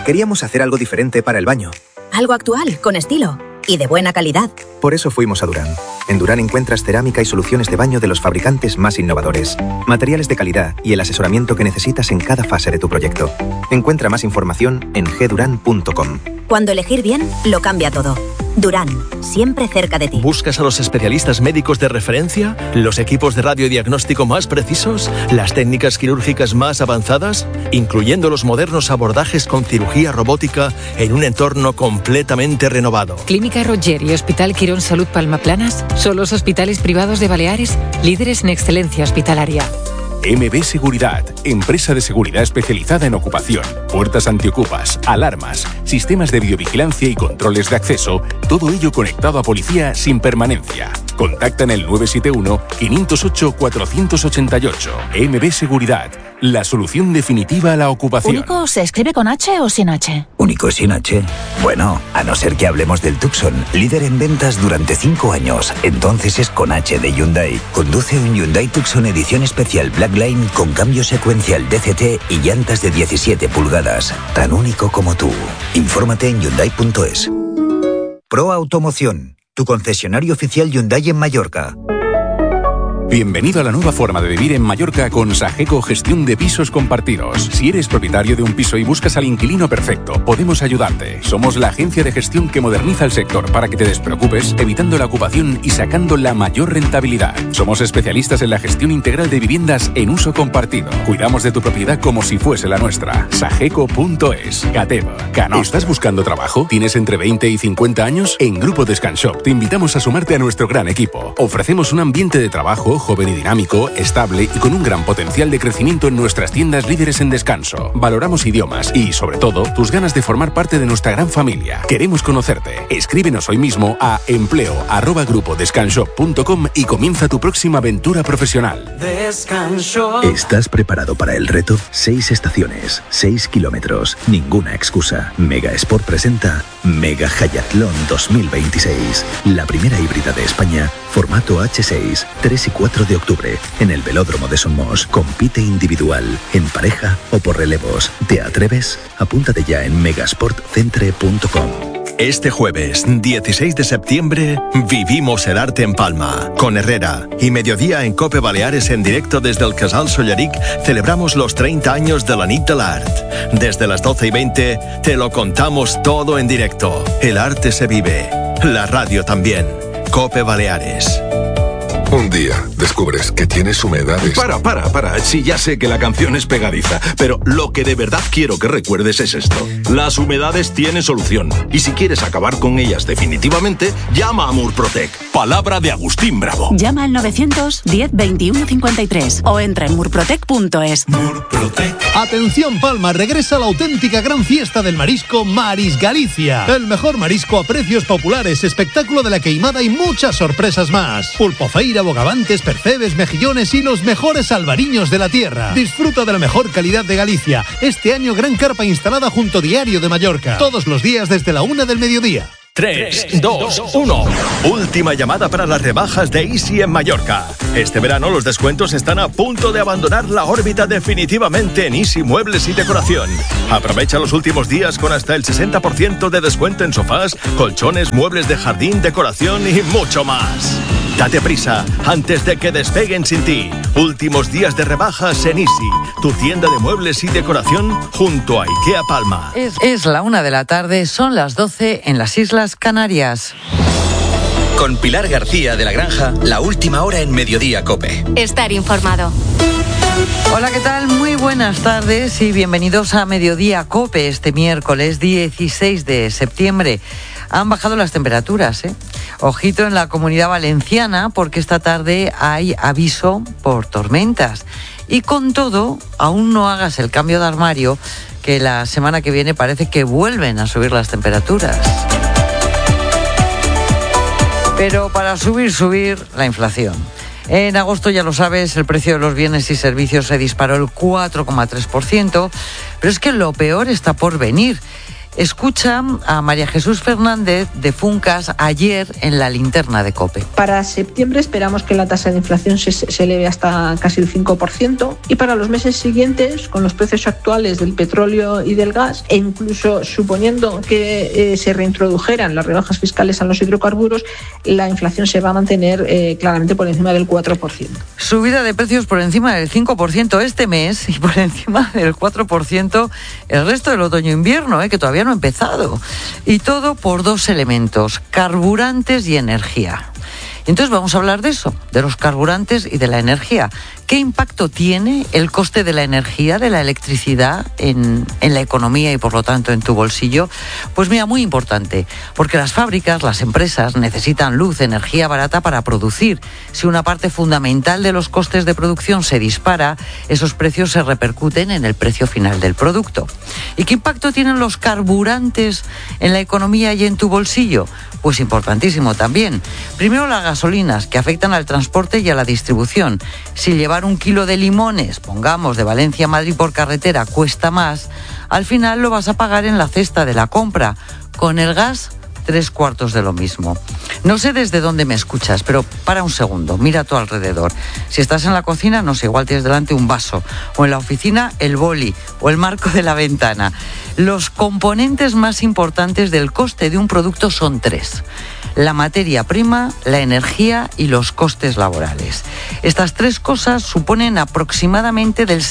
Queríamos hacer algo diferente para el baño. Algo actual, con estilo y de buena calidad. Por eso fuimos a Durán. En Durán encuentras cerámica y soluciones de baño de los fabricantes más innovadores, materiales de calidad y el asesoramiento que necesitas en cada fase de tu proyecto. Encuentra más información en gduran.com. Cuando elegir bien, lo cambia todo. Durán, siempre cerca de ti. ¿Buscas a los especialistas médicos de referencia? ¿Los equipos de radiodiagnóstico más precisos? ¿Las técnicas quirúrgicas más avanzadas? Incluyendo los modernos abordajes con cirugía robótica en un entorno completamente renovado. Clínica Roger y Hospital Quirón Salud Palmaplanas son los hospitales privados de Baleares, líderes en excelencia hospitalaria. MB Seguridad, empresa de seguridad especializada en ocupación, puertas antiocupas, alarmas, sistemas de videovigilancia y controles de acceso, todo ello conectado a policía sin permanencia. Contacta en el 971-508-488. MB Seguridad, la solución definitiva a la ocupación. ¿Único se escribe con H o sin H? ¿Único sin H? Bueno, a no ser que hablemos del Tucson, líder en ventas durante 5 años. Entonces es con H de Hyundai. Conduce un Hyundai Tucson edición especial Blackline con cambio secuencial DCT y llantas de 17 pulgadas. Tan único como tú. Infórmate en Hyundai.es. Pro Automoción, tu concesionario oficial Hyundai en Mallorca. Bienvenido a la nueva forma de vivir en Mallorca con Sageco Gestión de Pisos Compartidos. Si eres propietario de un piso y buscas al inquilino perfecto, podemos ayudarte. Somos la agencia de gestión que moderniza el sector para que te despreocupes, evitando la ocupación y sacando la mayor rentabilidad. Somos especialistas en la gestión integral de viviendas en uso compartido. Cuidamos de tu propiedad como si fuese la nuestra. Sageco.es. Gateva. Canostra. ¿Estás buscando trabajo? ¿Tienes entre 20 y 50 años? En Grupo Descanshop te invitamos a sumarte a nuestro gran equipo. Ofrecemos un ambiente de trabajo joven y dinámico, estable y con un gran potencial de crecimiento en nuestras tiendas líderes en descanso. Valoramos idiomas y, sobre todo, tus ganas de formar parte de nuestra gran familia. Queremos conocerte. Escríbenos hoy mismo a empleo@grupodescanshop.com y comienza tu próxima aventura profesional. Descanso. ¿Estás preparado para el reto? 6 estaciones, 6 kilómetros, ninguna excusa. Mega Sport presenta Mega Hayatlón 2026, la primera híbrida de España, formato H6, 3 y 4 de octubre, en el Velódromo de Somos. Compite individual, en pareja o por relevos. ¿Te atreves? Apúntate ya en megasportcentre.com. Este jueves, 16 de septiembre, vivimos el arte en Palma. Con Herrera y mediodía en Cope Baleares en directo desde el Casal Solleric, celebramos los 30 años de la Nit de l'Art. Desde las 12:20 te lo contamos todo en directo. El arte se vive. La radio también. Cope Baleares. Un día descubres que tienes humedades. Para. Sí, ya sé que la canción es pegadiza, pero lo que de verdad quiero que recuerdes es esto. Las humedades tienen solución. Y si quieres acabar con ellas definitivamente, llama a Murprotec. Palabra de Agustín Bravo. Llama al 910 21 53 o entra en murprotec.es. Murprotec. Atención Palma, regresa la auténtica gran fiesta del marisco Maris Galicia. El mejor marisco a precios populares, espectáculo de la queimada y muchas sorpresas más. Pulpo feira, bogavantes, percebes, mejillones y los mejores albariños de la tierra. Disfruta de la mejor calidad de Galicia. Este año gran carpa instalada junto Diario de Mallorca. Todos los días desde la 1 del mediodía. 3, 2, 1. Última llamada para las rebajas de Easy en Mallorca. Este verano los descuentos están a punto de abandonar la órbita definitivamente en Easy Muebles y Decoración. Aprovecha los últimos días con hasta el 60% de descuento en sofás, colchones, muebles de jardín, decoración y mucho más. Date prisa antes de que despeguen sin ti. Últimos días de rebajas en Easy, tu tienda de muebles y decoración junto a IKEA Palma. Es la 1 de la tarde, son las 12 en las Islas Canarias. Con Pilar García de la Granja, la última hora en Mediodía COPE. Estar informado. Hola, ¿qué tal? Muy buenas tardes y bienvenidos a Mediodía COPE este miércoles 16 de septiembre. Han bajado las temperaturas, ¿eh? Ojito en la Comunidad Valenciana porque esta tarde hay aviso por tormentas. Y con todo, aún no hagas el cambio de armario, que la semana que viene parece que vuelven a subir las temperaturas. Pero para subir, la inflación. En agosto, ya lo sabes, el precio de los bienes y servicios se disparó el 4,3%, pero es que lo peor está por venir. Escucha a María Jesús Fernández de Funcas ayer en la linterna de COPE. Para septiembre esperamos que la tasa de inflación se eleve hasta casi el 5% y para los meses siguientes, con los precios actuales del petróleo y del gas, e incluso suponiendo que se reintrodujeran las rebajas fiscales a los hidrocarburos, la inflación se va a mantener claramente por encima del 4%. Subida de precios por encima del 5% este mes y por encima del 4% el resto del otoño-invierno, que todavía no ha empezado. Y todo por dos elementos, carburantes y energía. Entonces vamos a hablar de eso, de los carburantes y de la energía. ¿Qué impacto tiene el coste de la energía, de la electricidad en la economía y por lo tanto en tu bolsillo? Pues mira, muy importante, porque las fábricas, las empresas necesitan luz, energía barata para producir. Si una parte fundamental de los costes de producción se dispara, esos precios se repercuten en el precio final del producto. ¿Y qué impacto tienen los carburantes en la economía y en tu bolsillo? Pues importantísimo también. Primero las gasolinas, que afectan al transporte y a la distribución. Si llevar 1 kilo de limones, pongamos, de Valencia a Madrid por carretera, cuesta más, al final lo vas a pagar en la cesta de la compra. Con el gas, 3/4 de lo mismo. No sé desde dónde me escuchas, pero para un segundo, mira a tu alrededor. Si estás en la cocina, no sé, igual tienes delante un vaso, o en la oficina el boli, o el marco de la ventana. Los componentes más importantes del coste de un producto son 3. La materia prima, la energía y los costes laborales. Estas 3 cosas suponen aproximadamente del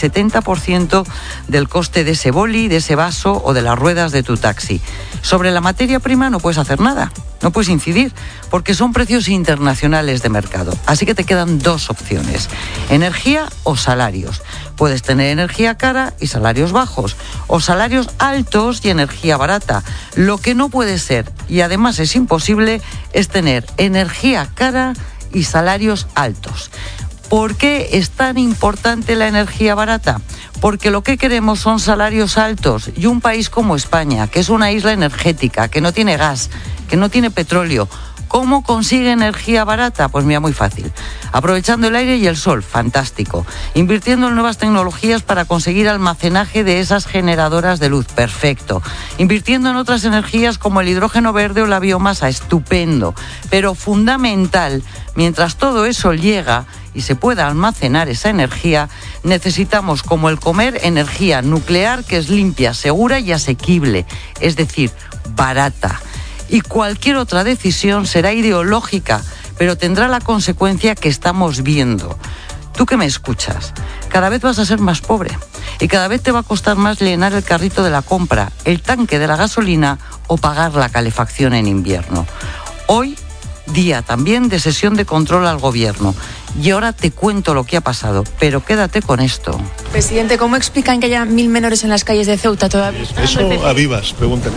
70% del coste de ese boli, de ese vaso o de las ruedas de tu taxi. Sobre la materia prima no puedes hacer nada, no puedes incidir, porque son precios internacionales de mercado. Así que te quedan 2 opciones, energía o salarios. Puedes tener energía cara y salarios bajos, o salarios altos y energía barata. Lo que no puede ser, y además es imposible, es tener energía cara y salarios altos. ¿Por qué es tan importante la energía barata? Porque lo que queremos son salarios altos y un país como España, que es una isla energética, que no tiene gas, que no tiene petróleo. ¿Cómo consigue energía barata? Pues mira, muy fácil. Aprovechando el aire y el sol, fantástico. Invirtiendo en nuevas tecnologías para conseguir almacenaje de esas generadoras de luz, perfecto. Invirtiendo en otras energías como el hidrógeno verde o la biomasa, estupendo. Pero fundamental, mientras todo eso llega y se pueda almacenar esa energía, necesitamos, como el comer, energía nuclear que es limpia, segura y asequible, es decir, barata. Y cualquier otra decisión será ideológica, pero tendrá la consecuencia que estamos viendo. Tú que me escuchas, cada vez vas a ser más pobre y cada vez te va a costar más llenar el carrito de la compra, el tanque de la gasolina o pagar la calefacción en invierno. Hoy, día también de sesión de control al gobierno. Y ahora te cuento lo que ha pasado, pero quédate con esto. Presidente, ¿cómo explican que haya 1000 menores en las calles de Ceuta todavía? Eso a vivas, pregúntale.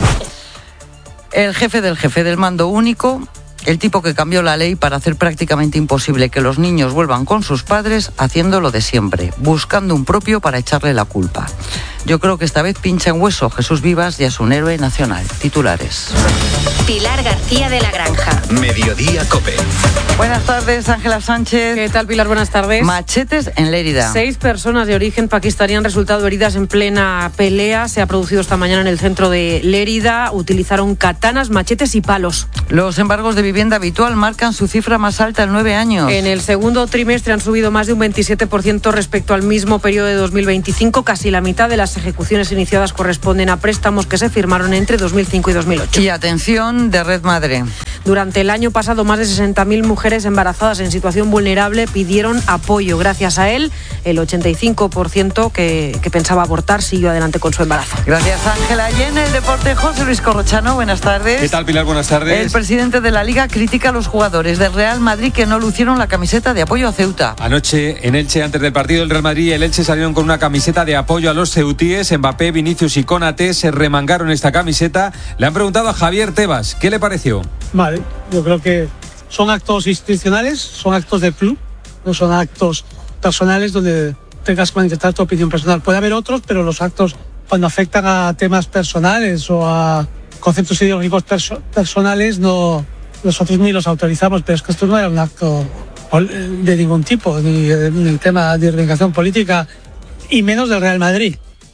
El jefe del mando único, el tipo que cambió la ley para hacer prácticamente imposible que los niños vuelvan con sus padres, haciendo lo de siempre, buscando un propio para echarle la culpa. Yo creo que esta vez pincha en hueso. Jesús Vivas ya es un héroe nacional. Titulares. Pilar García de la Granja. Mediodía COPE. Buenas tardes, Ángela Sánchez. ¿Qué tal, Pilar? Buenas tardes. Machetes en Lérida. 6 personas de origen pakistaní han resultado heridas en plena pelea. Se ha producido esta mañana en el centro de Lérida. Utilizaron katanas, machetes y palos. Los embargos de vivienda habitual marcan su cifra más alta en 9 años. En el segundo trimestre han subido más de un 27% respecto al mismo periodo de 2025. Casi la mitad de las ejecuciones iniciadas corresponden a préstamos que se firmaron entre 2005 y 2008. Y atención de Red Madre. Durante el año pasado, más de 60.000 mujeres embarazadas en situación vulnerable pidieron apoyo. Gracias a él, el 85% que pensaba abortar siguió adelante con su embarazo. Gracias, Ángela. Y en el deporte, José Luis Corrochano, buenas tardes. ¿Qué tal, Pilar? Buenas tardes. El presidente de la Liga critica a los jugadores del Real Madrid que no lucieron la camiseta de apoyo a Ceuta. Anoche, en Elche, antes del partido del Real Madrid y el Elche salieron con una camiseta de apoyo a los ceutíes. Mbappé, Vinicius y Konaté se remangaron esta camiseta. Le han preguntado a Javier Tebas, ¿qué le pareció? Vale, yo creo que son actos institucionales, son actos del club, no son actos personales donde tengas que manifestar tu opinión personal. Puede haber otros, pero los actos cuando afectan a temas personales o a conceptos ideológicos personales no nosotros ni los autorizamos, pero es que esto no era un acto de ningún tipo, ni en el tema de reivindicación política, y menos del Real Madrid.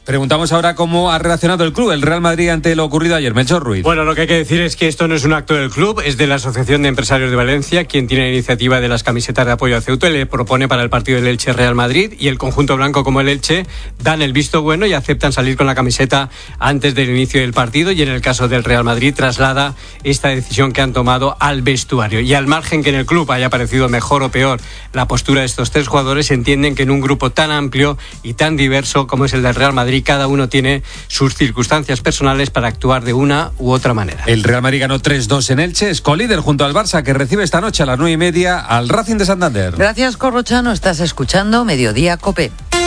Preguntamos ahora cómo ha reaccionado el club, el Real Madrid, ante lo ocurrido ayer. Melchor Ruiz. Bueno, lo que hay que decir es que esto no es un acto del club, es de la Asociación de Empresarios de Valencia, quien tiene la iniciativa de las camisetas de apoyo a Ceuta y le propone para el partido del Elche Real Madrid, y el conjunto blanco como el Elche dan el visto bueno y aceptan salir con la camiseta antes del inicio del partido, y en el caso del Real Madrid traslada esta decisión que han tomado al vestuario. Y al margen que en el club haya parecido mejor o peor la postura de estos tres jugadores, entienden que en un grupo tan amplio y tan diverso como es el del Real Madrid, cada uno tiene sus circunstancias personales para actuar de una u otra manera. El Real Madrid ganó 3-2 en Elche, es colíder junto al Barça, que recibe esta noche a las 9:30 al Racing de Santander. Gracias, Corrochano. Estás escuchando Mediodía COPE.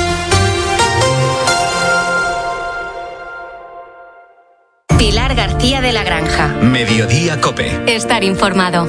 Pilar García de la Granja. Mediodía COPE. Estar informado.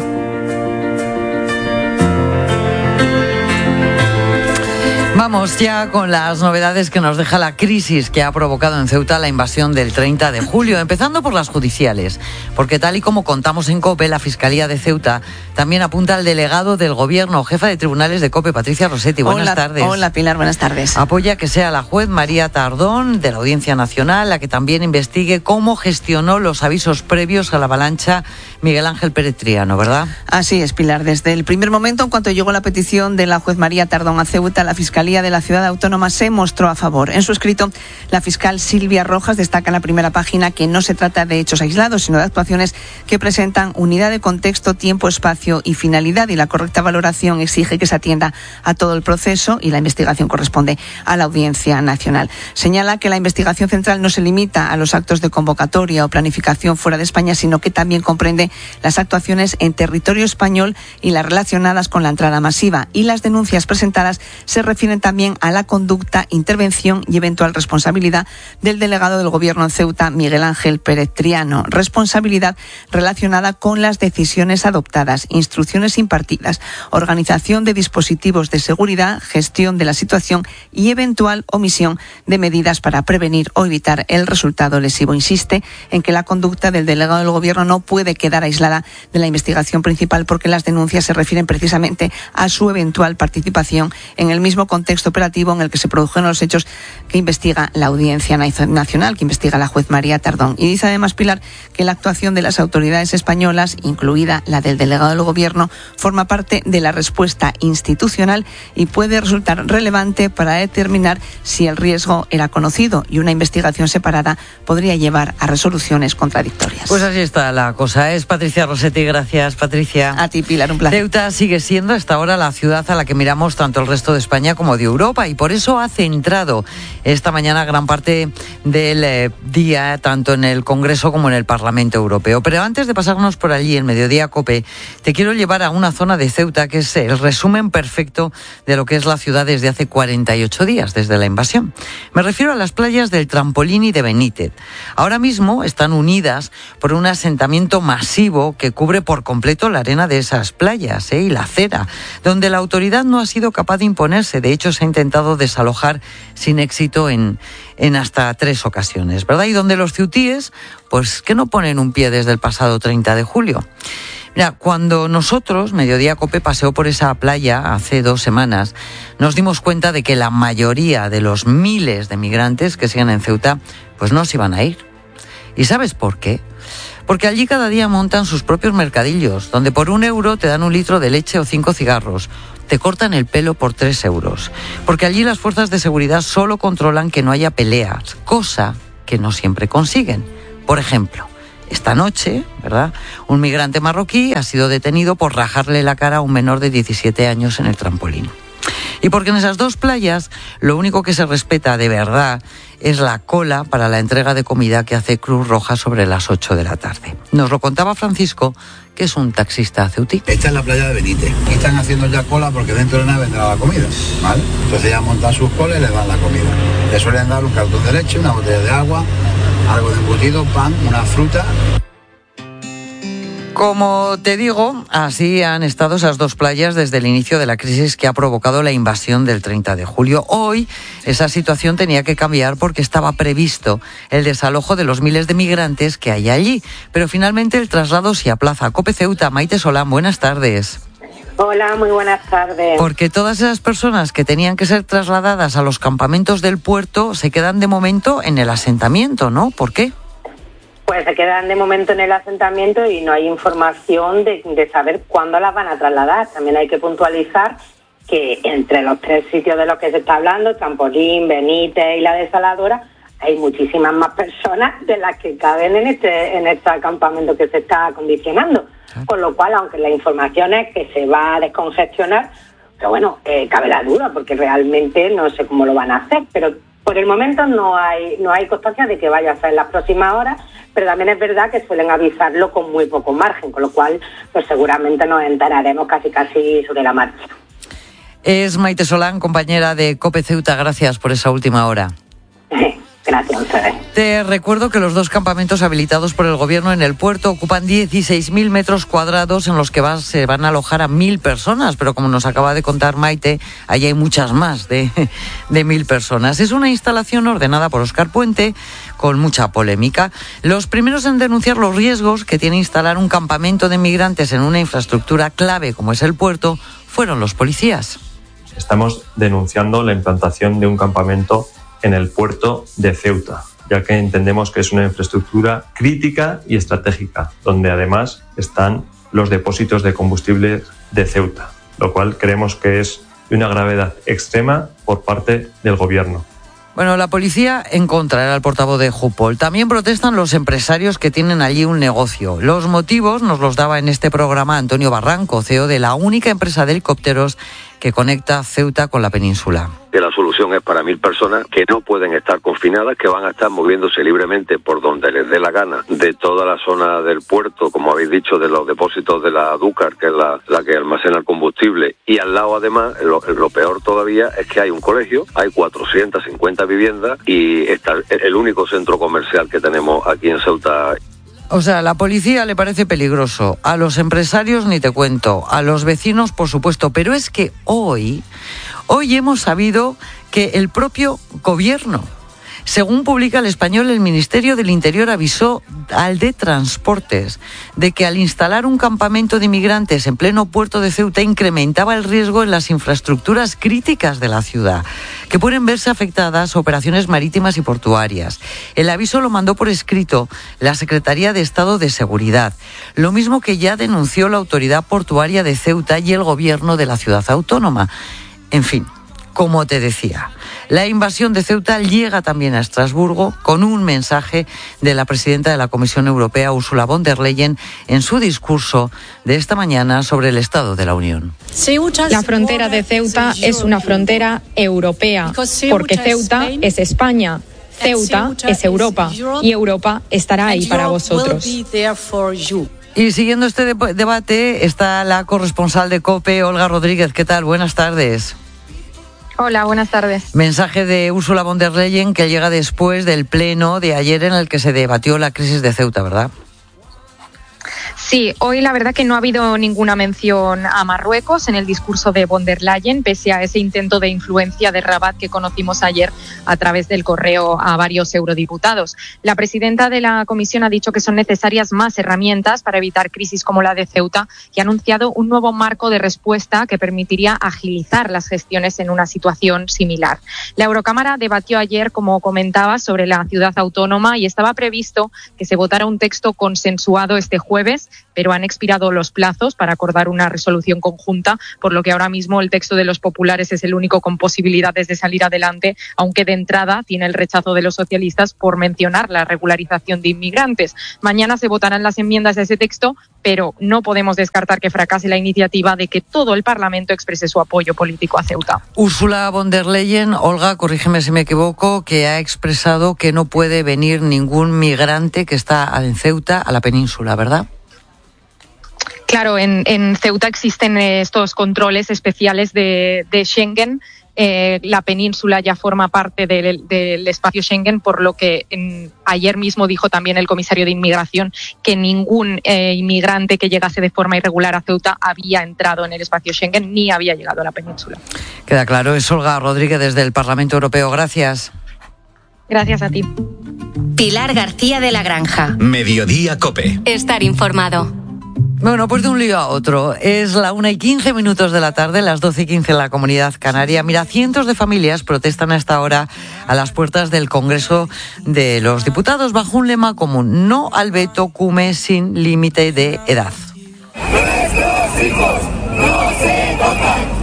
Vamos ya con las novedades que nos deja la crisis que ha provocado en Ceuta la invasión del 30 de julio, empezando por las judiciales, porque tal y como contamos en COPE, la Fiscalía de Ceuta también apunta al delegado del Gobierno, jefa de tribunales de COPE, Patricia Rossetti. Buenas tardes. Hola, Pilar, buenas tardes. Apoya que sea la juez María Tardón, de la Audiencia Nacional, la que también investigue cómo gestionó los avisos previos a la avalancha Miguel Ángel Pérez Triano, ¿verdad? Así es, Pilar. Desde el primer momento, en cuanto llegó la petición de la juez María Tardón a Ceuta, la Fiscalía de la Ciudad Autónoma se mostró a favor. En su escrito, la fiscal Silvia Rojas destaca en la primera página que no se trata de hechos aislados, sino de actuaciones que presentan unidad de contexto, tiempo, espacio y finalidad, y la correcta valoración exige que se atienda a todo el proceso y la investigación corresponde a la Audiencia Nacional. Señala que la investigación central no se limita a los actos de convocatoria o planificación fuera de España, sino que también comprende las actuaciones en territorio español y las relacionadas con la entrada masiva, y las denuncias presentadas se refieren también a la conducta, intervención y eventual responsabilidad del delegado del Gobierno en Ceuta, Miguel Ángel Pérez Triano. Responsabilidad relacionada con las decisiones adoptadas, instrucciones impartidas, organización de dispositivos de seguridad, gestión de la situación y eventual omisión de medidas para prevenir o evitar el resultado lesivo. Insiste en que la conducta del delegado del Gobierno no puede quedar aislada de la investigación principal, porque las denuncias se refieren precisamente a su eventual participación en el mismo contexto operativo en el que se produjeron los hechos que investiga la Audiencia Nacional, que investiga la juez María Tardón. Y dice además, Pilar, que la actuación de las autoridades españolas, incluida la del delegado del Gobierno, forma parte de la respuesta institucional y puede resultar relevante para determinar si el riesgo era conocido, y una investigación separada podría llevar a resoluciones contradictorias. Pues así está la cosa. Es Patricia Rossetti. Gracias, Patricia. A ti, Pilar, un placer. Ceuta sigue siendo hasta ahora la ciudad a la que miramos tanto el resto de España como de Europa, y por eso ha centrado esta mañana gran parte del día tanto en el Congreso como en el Parlamento Europeo. Pero antes de pasarnos por allí en Mediodía COPE, te quiero llevar a una zona de Ceuta que es el resumen perfecto de lo que es la ciudad desde hace 48 días, desde la invasión. Me refiero a las playas del Trampolín y de Benítez. Ahora mismo están unidas por un asentamiento masivo que cubre por completo la arena de esas playas y la acera, donde la autoridad no ha sido capaz de imponerse. De hecho, se ha intentado desalojar sin éxito en hasta 3 ocasiones, ¿verdad? Y donde los ceutíes, pues que no ponen un pie desde el pasado 30 de julio. Mira, cuando nosotros, Mediodía COPE, paseó por esa playa hace 2 semanas, nos dimos cuenta de que la mayoría de los miles de migrantes que siguen en Ceuta, pues no se iban a ir. ¿Y sabes por qué? Porque allí cada día montan sus propios mercadillos, donde por 1 euro te dan 1 litro de leche o 5 cigarros. Te cortan el pelo por 3 euros. Porque allí las fuerzas de seguridad solo controlan que no haya peleas, cosa que no siempre consiguen. Por ejemplo, esta noche, ¿verdad?, un migrante marroquí ha sido detenido por rajarle la cara a un menor de 17 años en el Trampolín. Y porque en esas 2 playas lo único que se respeta de verdad es la cola para la entrega de comida que hace Cruz Roja sobre las 8 de la tarde. Nos lo contaba Francisco, que es un taxista ceutí. Esta es la playa de Benítez. Y están haciendo ya cola porque dentro de nada vendrá la comida, ¿vale? Entonces ya montan sus colas y les dan la comida. Les suelen dar un cartón de leche, una botella de agua, algo de embutido, pan, una fruta. Como te digo, así han estado esas 2 playas desde el inicio de la crisis que ha provocado la invasión del 30 de julio. Hoy esa situación tenía que cambiar porque estaba previsto el desalojo de los miles de migrantes que hay allí. Pero finalmente el traslado se aplaza. COPE Ceuta, Maite Solán, buenas tardes. Hola, muy buenas tardes. Porque todas esas personas que tenían que ser trasladadas a los campamentos del puerto se quedan de momento en el asentamiento, ¿no? ¿Por qué? Pues se quedan de momento en el asentamiento y no hay información de saber cuándo las van a trasladar. También hay que puntualizar que entre los 3 sitios de los que se está hablando, Trampolín, Benítez y la Desaladora, hay muchísimas más personas de las que caben en este acampamento que se está acondicionando. Con lo cual, aunque la información es que se va a descongestionar, pero bueno, cabe la duda porque realmente no sé cómo lo van a hacer, pero por el momento no hay constancia de que vaya a ser en las próximas horas, pero también es verdad que suelen avisarlo con muy poco margen, con lo cual pues seguramente nos enteraremos casi sobre la marcha. Es Maite Solán, compañera de COPE Ceuta, gracias por esa última hora. Gracias a ustedes. Te recuerdo que los 2 campamentos habilitados por el Gobierno en el puerto ocupan 16.000 metros cuadrados en los que se van a alojar a 1.000 personas, pero como nos acaba de contar Maite, allí hay muchas más de 1.000 personas. Es una instalación ordenada por Óscar Puente con mucha polémica. Los primeros en denunciar los riesgos que tiene instalar un campamento de migrantes en una infraestructura clave como es el puerto fueron los policías. Estamos denunciando la implantación de un campamento en el puerto de Ceuta, ya que entendemos que es una infraestructura crítica y estratégica, donde además están los depósitos de combustible de Ceuta, lo cual creemos que es de una gravedad extrema por parte del Gobierno. Bueno, la policía en contra, era el portavoz de Jupol. También protestan los empresarios que tienen allí un negocio. Los motivos nos los daba en este programa Antonio Barranco, CEO de la única empresa de helicópteros que conecta Ceuta con la península. Que la solución es para 1.000 personas que no pueden estar confinadas, que van a estar moviéndose libremente por donde les dé la gana, de toda la zona del puerto, como habéis dicho, de los depósitos de la Dúcar, que es la que almacena el combustible, y al lado además, lo peor todavía es que hay un colegio, hay 450 viviendas y está el único centro comercial que tenemos aquí en Ceuta. O sea, a la policía le parece peligroso, a los empresarios ni te cuento, a los vecinos por supuesto, pero es que hoy hemos sabido que el propio Gobierno, según publica El Español, el Ministerio del Interior avisó al de Transportes de que al instalar un campamento de inmigrantes en pleno puerto de Ceuta incrementaba el riesgo en las infraestructuras críticas de la ciudad, que pueden verse afectadas operaciones marítimas y portuarias. El aviso lo mandó por escrito la Secretaría de Estado de Seguridad, lo mismo que ya denunció la Autoridad Portuaria de Ceuta y el Gobierno de la ciudad autónoma. En fin, como te decía, la invasión de Ceuta llega también a Estrasburgo con un mensaje de la presidenta de la Comisión Europea, Ursula von der Leyen, en su discurso de esta mañana sobre el Estado de la Unión. La frontera de Ceuta es una frontera europea, porque Ceuta es España. Ceuta es Europa y Europa estará ahí para vosotros. Y siguiendo este debate está la corresponsal de COPE, Olga Rodríguez. ¿Qué tal? Buenas tardes. Hola, buenas tardes. Mensaje de Ursula von der Leyen que llega después del pleno de ayer en el que se debatió la crisis de Ceuta, ¿verdad? Sí, hoy la verdad que no ha habido ninguna mención a Marruecos en el discurso de von der Leyen, pese a ese intento de influencia de Rabat que conocimos ayer a través del correo a varios eurodiputados. La presidenta de la Comisión ha dicho que son necesarias más herramientas para evitar crisis como la de Ceuta y ha anunciado un nuevo marco de respuesta que permitiría agilizar las gestiones en una situación similar. La Eurocámara debatió ayer, como comentaba, sobre la ciudad autónoma y estaba previsto que se votara un texto consensuado este jueves, pero han expirado los plazos para acordar una resolución conjunta, por lo que ahora mismo el texto de los populares es el único con posibilidades de salir adelante, aunque de entrada tiene el rechazo de los socialistas por mencionar la regularización de inmigrantes. Mañana se votarán las enmiendas a ese texto, pero no podemos descartar que fracase la iniciativa de que todo el Parlamento exprese su apoyo político a Ceuta. Ursula von der Leyen, Olga, corrígeme si me equivoco, que ha expresado que no puede venir ningún migrante que está en Ceuta a la península, ¿verdad? Claro, en Ceuta existen estos controles especiales de Schengen. La península ya forma parte del espacio Schengen, por lo que ayer mismo dijo también el comisario de Inmigración que ningún inmigrante que llegase de forma irregular a Ceuta había entrado en el espacio Schengen ni había llegado a la península. Queda claro, es Olga Rodríguez desde el Parlamento Europeo. Gracias. Gracias a ti. Pilar García de la Granja. Mediodía COPE. Estar informado. Bueno, pues de un lío a otro. Es la 1:15 de la tarde, las 12:15 en la Comunidad Canaria. Mira, cientos de familias protestan a esta hora a las puertas del Congreso de los Diputados bajo un lema común: no al veto CUME sin límite de edad. Nuestros hijos no se tocan.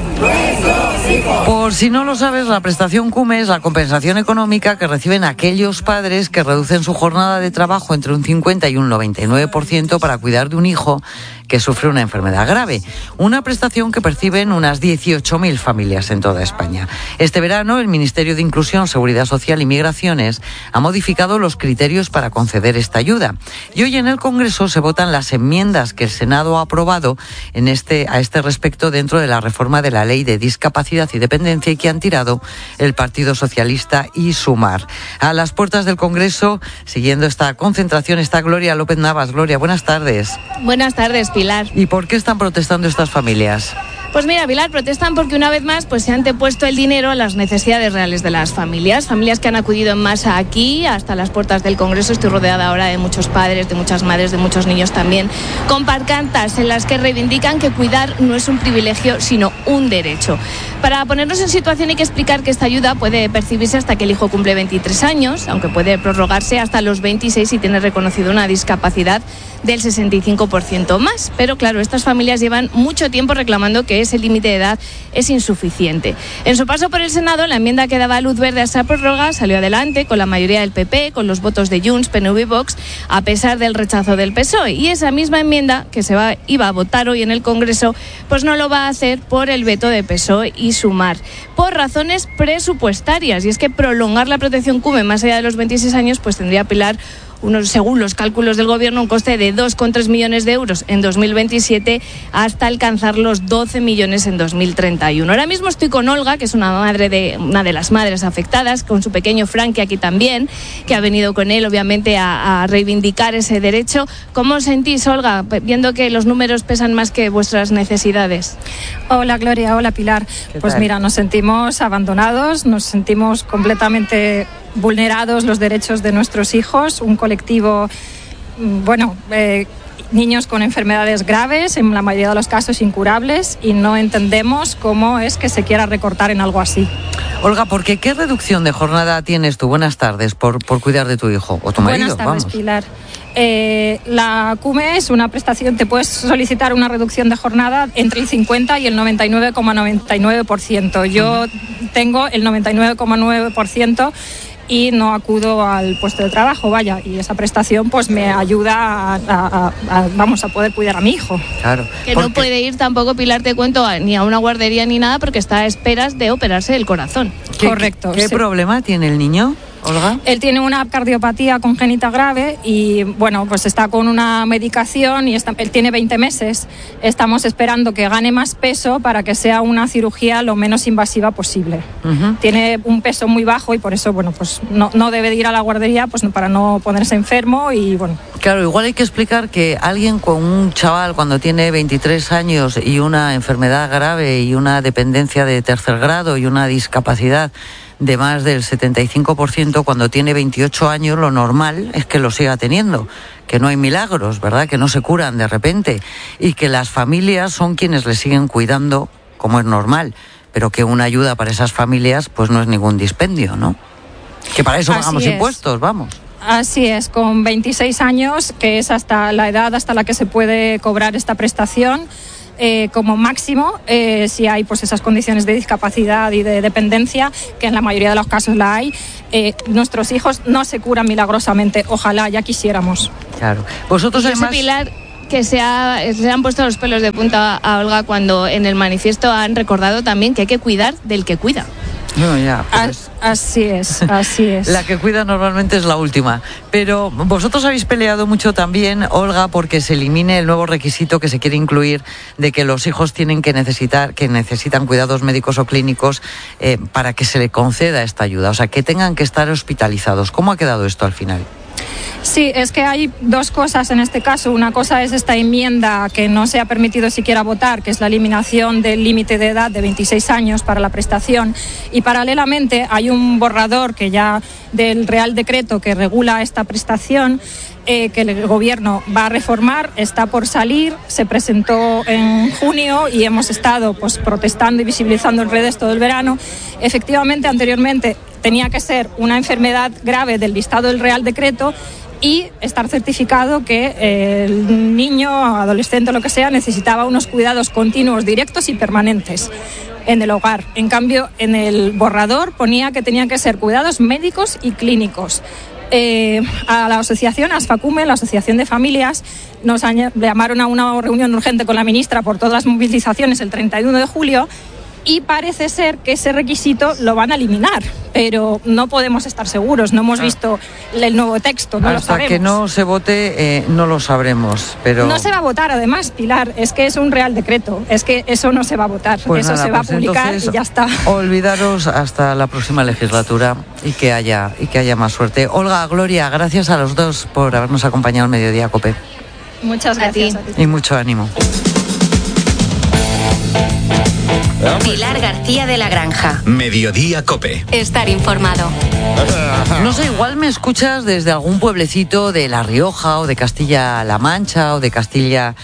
Por si no lo sabes, la prestación CUME es la compensación económica que reciben aquellos padres que reducen su jornada de trabajo entre un 50 y un 99% para cuidar de un hijo que sufre una enfermedad grave. Una prestación que perciben unas 18.000 familias en toda España. Este verano, el Ministerio de Inclusión, Seguridad Social y Migraciones ha modificado los criterios para conceder esta ayuda. Y hoy en el Congreso se votan las enmiendas que el Senado ha aprobado a este respecto dentro de la reforma de la Ley de Discapacidad y Dependencia y que han tirado el Partido Socialista y Sumar. A las puertas del Congreso, siguiendo esta concentración, está Gloria López Navas. Gloria, buenas tardes. Buenas tardes, Pilar. ¿Y por qué están protestando estas familias? Pues mira, Pilar, protestan porque una vez más se ha antepuesto el dinero a las necesidades reales de las familias que han acudido en masa aquí, hasta las puertas del Congreso. Estoy rodeada ahora de muchos padres, de muchas madres, de muchos niños también, con pancartas en las que reivindican que cuidar no es un privilegio, sino un derecho. Para ponernos en situación hay que explicar que esta ayuda puede percibirse hasta que el hijo cumple 23 años, aunque puede prorrogarse hasta los 26 si tiene reconocido una discapacidad del 65% más. Pero claro, estas familias llevan mucho tiempo reclamando que ese límite de edad es insuficiente. En su paso por el Senado, la enmienda que daba luz verde a esa prórroga salió adelante con la mayoría del PP, con los votos de Junts, PNV y Vox, a pesar del rechazo del PSOE. Y esa misma enmienda que iba a votar hoy en el Congreso, pues no lo va a hacer por el veto de PSOE y Sumar, por razones presupuestarias. Y es que prolongar la protección CUME más allá de los 26 años, pues tendría, Pilar, según los cálculos del Gobierno, un coste de 2,3 millones de euros en 2027 hasta alcanzar los 12 millones en 2031. Ahora mismo estoy con Olga, que es una de las madres afectadas, con su pequeño Frankie aquí también, que ha venido con él, obviamente, a reivindicar ese derecho. ¿Cómo os sentís, Olga, viendo que los números pesan más que vuestras necesidades? Hola, Gloria. Hola, Pilar. Pues mira, nos sentimos abandonados, nos sentimos completamente vulnerados los derechos de nuestros hijos, un colectivo, niños con enfermedades graves, en la mayoría de los casos incurables, y no entendemos cómo es que se quiera recortar en algo así. Olga, ¿por qué reducción de jornada tienes tú? Buenas tardes, por cuidar de tu hijo o tu marido. Buenas tardes, Pilar. La CUME es una prestación, te puedes solicitar una reducción de jornada entre el 50 y el 99,99%. Yo tengo el 99,9% y no acudo al puesto de trabajo, y esa prestación pues me ayuda a poder cuidar a mi hijo. Claro. Que no puede ir tampoco, Pilar, te cuento, ni a una guardería ni nada, porque está a esperas de operarse el corazón. Correcto. ¿Qué problema tiene el niño, Olga? Él tiene una cardiopatía congénita grave y, pues está con una medicación y él tiene 20 meses. Estamos esperando que gane más peso para que sea una cirugía lo menos invasiva posible. Uh-huh. Tiene un peso muy bajo y por eso, no debe de ir a la guardería para no ponerse enfermo y, Claro, igual hay que explicar que alguien con un chaval cuando tiene 23 años y una enfermedad grave y una dependencia de tercer grado y una discapacidad de más del 75%, cuando tiene 28 años, lo normal es que lo siga teniendo, que no hay milagros, ¿verdad?, que no se curan de repente y que las familias son quienes le siguen cuidando, como es normal, pero que una ayuda para esas familias pues no es ningún dispendio, ¿no? Que para eso pagamos impuestos, vamos. Así es, con 26 años, que es hasta la edad hasta la que se puede cobrar esta prestación, como máximo, si hay esas condiciones de discapacidad y de dependencia, que en la mayoría de los casos la hay, nuestros hijos no se curan milagrosamente, ojalá, ya quisiéramos. Claro. Vosotros además... Pilar, que se han puesto los pelos de punta a Olga cuando en el manifiesto han recordado también que hay que cuidar del que cuida. No, ya, pues. Así es. La que cuida normalmente es la última. Pero vosotros habéis peleado mucho también, Olga, porque se elimine el nuevo requisito que se quiere incluir de que los hijos necesitan cuidados médicos o clínicos para que se le conceda esta ayuda. O sea, que tengan que estar hospitalizados. ¿Cómo ha quedado esto al final? Sí, es que hay dos cosas en este caso. Una cosa es esta enmienda que no se ha permitido siquiera votar, que es la eliminación del límite de edad de 26 años para la prestación. Y paralelamente hay un borrador que ya del Real Decreto que regula esta prestación, que el Gobierno va a reformar, está por salir, se presentó en junio y hemos estado pues protestando y visibilizando en redes todo el verano. Efectivamente, anteriormente tenía que ser una enfermedad grave del listado del Real Decreto y estar certificado que el niño, adolescente o lo que sea, necesitaba unos cuidados continuos, directos y permanentes en el hogar. En cambio, en el borrador ponía que tenían que ser cuidados médicos y clínicos. A la asociación ASFACUME, la Asociación de Familias, nos llamaron a una reunión urgente con la ministra por todas las movilizaciones el 31 de julio y parece ser que ese requisito lo van a eliminar, pero no podemos estar seguros, no hemos visto el nuevo texto, no lo sabemos. Hasta que no se vote no lo sabremos, pero... No se va a votar además, Pilar, es que es un Real Decreto, es que eso no se va a votar, pues eso nada, se va pues a publicar entonces, y ya está. Olvidaros hasta la próxima legislatura y que haya más suerte. Olga, Gloria, gracias a los dos por habernos acompañado en Mediodía COPE. Muchas gracias. A ti. Y mucho ánimo. Pilar García de la Granja. Mediodía COPE. Estar informado. No sé, igual me escuchas desde algún pueblecito de La Rioja o de Castilla-La Mancha o de Castilla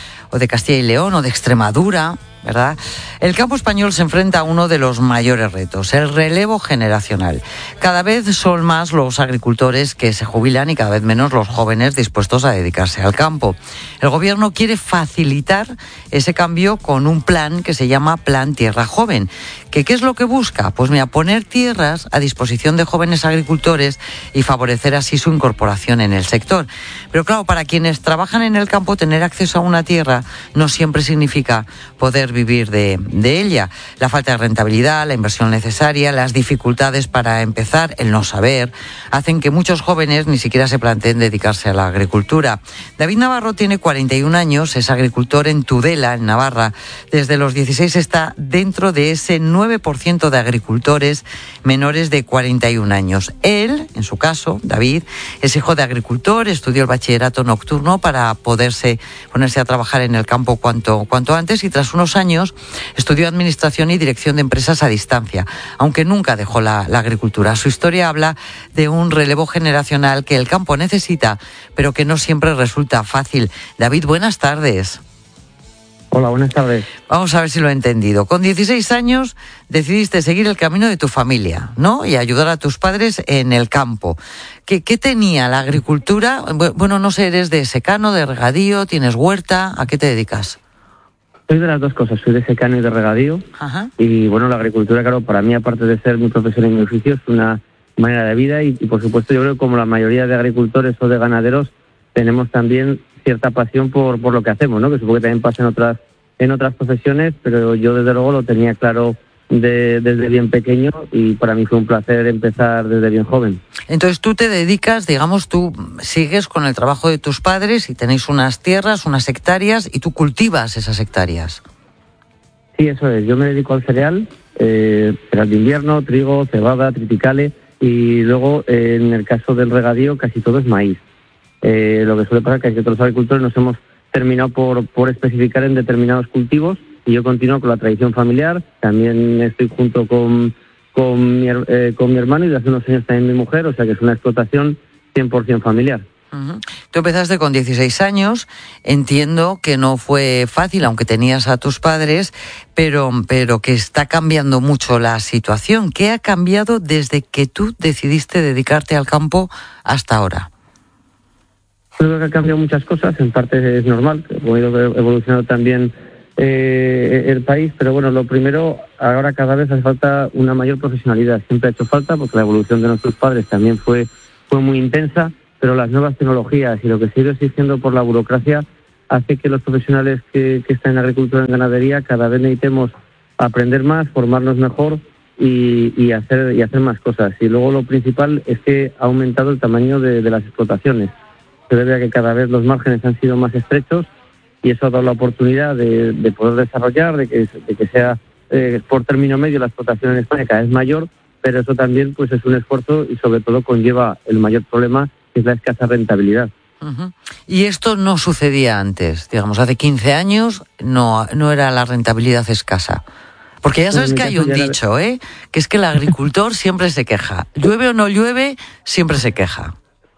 y León o de Extremadura, ¿verdad? El campo español se enfrenta a uno de los mayores retos, el relevo generacional. Cada vez son más los agricultores que se jubilan y cada vez menos los jóvenes dispuestos a dedicarse al campo. El gobierno quiere facilitar ese cambio con un plan que se llama Plan Tierra Joven. ¿Qué es lo que busca? Pues mira, poner tierras a disposición de jóvenes agricultores y favorecer así su incorporación en el sector. Pero claro, para quienes trabajan en el campo, tener acceso a una tierra no siempre significa poder vivir de ella. La falta de rentabilidad, la inversión necesaria, las dificultades para empezar, el no saber, hacen que muchos jóvenes ni siquiera se planteen dedicarse a la agricultura. David Navarro tiene 41 años, es agricultor en Tudela, en Navarra. Desde los 16 está dentro de ese 9% de agricultores menores de 41 años. Él, en su caso, David, es hijo de agricultor, estudió el bachillerato nocturno para ponerse a trabajar en el campo cuanto antes y tras unos años estudió Administración y Dirección de Empresas a distancia, aunque nunca dejó la agricultura. Su historia habla de un relevo generacional que el campo necesita, pero que no siempre resulta fácil. David, buenas tardes. Hola, buenas tardes. Vamos a ver si lo he entendido. Con 16 años decidiste seguir el camino de tu familia, ¿no? Y ayudar a tus padres en el campo. ¿Qué tenía la agricultura? Bueno, no sé, ¿eres de secano, de regadío, tienes huerta? ¿A qué te dedicas? Soy de las dos cosas, soy de secano y de regadío. Ajá. Y bueno, la agricultura, claro, para mí, aparte de ser mi profesión y mi oficio, es una manera de vida y por supuesto yo creo que como la mayoría de agricultores o de ganaderos tenemos también cierta pasión por lo que hacemos, ¿no? Que supongo que también pasa en otras profesiones, pero yo desde luego lo tenía claro desde bien pequeño y para mí fue un placer empezar desde bien joven. Entonces tú te dedicas, digamos, tú sigues con el trabajo de tus padres y tenéis unas tierras, unas hectáreas y tú cultivas esas hectáreas. Sí, eso es. Yo me dedico al cereal, cereal de invierno, trigo, cebada, triticale y luego en el caso del regadío casi todo es maíz. Lo que suele pasar es que otros agricultores nos hemos terminado por especificar en determinados cultivos y yo continúo con la tradición familiar. También estoy junto con mi hermano y de hace unos años también mi mujer, o sea que es una explotación 100% familiar. Uh-huh. Tú empezaste con 16 años, entiendo que no fue fácil, aunque tenías a tus padres, pero que está cambiando mucho la situación. ¿Qué ha cambiado desde que tú decidiste dedicarte al campo hasta ahora? Creo que ha cambiado muchas cosas, en parte es normal, ha evolucionado también el país, pero bueno, lo primero, ahora cada vez hace falta una mayor profesionalidad. Siempre ha hecho falta porque la evolución de nuestros padres también fue muy intensa, pero las nuevas tecnologías y lo que sigue existiendo por la burocracia hace que los profesionales que están en agricultura y en ganadería cada vez necesitemos aprender más, formarnos mejor y hacer más cosas. Y luego lo principal es que ha aumentado el tamaño de las explotaciones. Se debe a que cada vez los márgenes han sido más estrechos y eso ha dado la oportunidad de poder desarrollar, de que sea por término medio la explotación en España cada vez mayor, pero eso también pues es un esfuerzo y sobre todo conlleva el mayor problema, que es la escasa rentabilidad. Uh-huh. Y esto no sucedía antes, digamos, hace 15 años no era la rentabilidad escasa. Porque ya sabes que hay un dicho, que es que el agricultor siempre se queja. Llueve o no llueve, siempre se queja.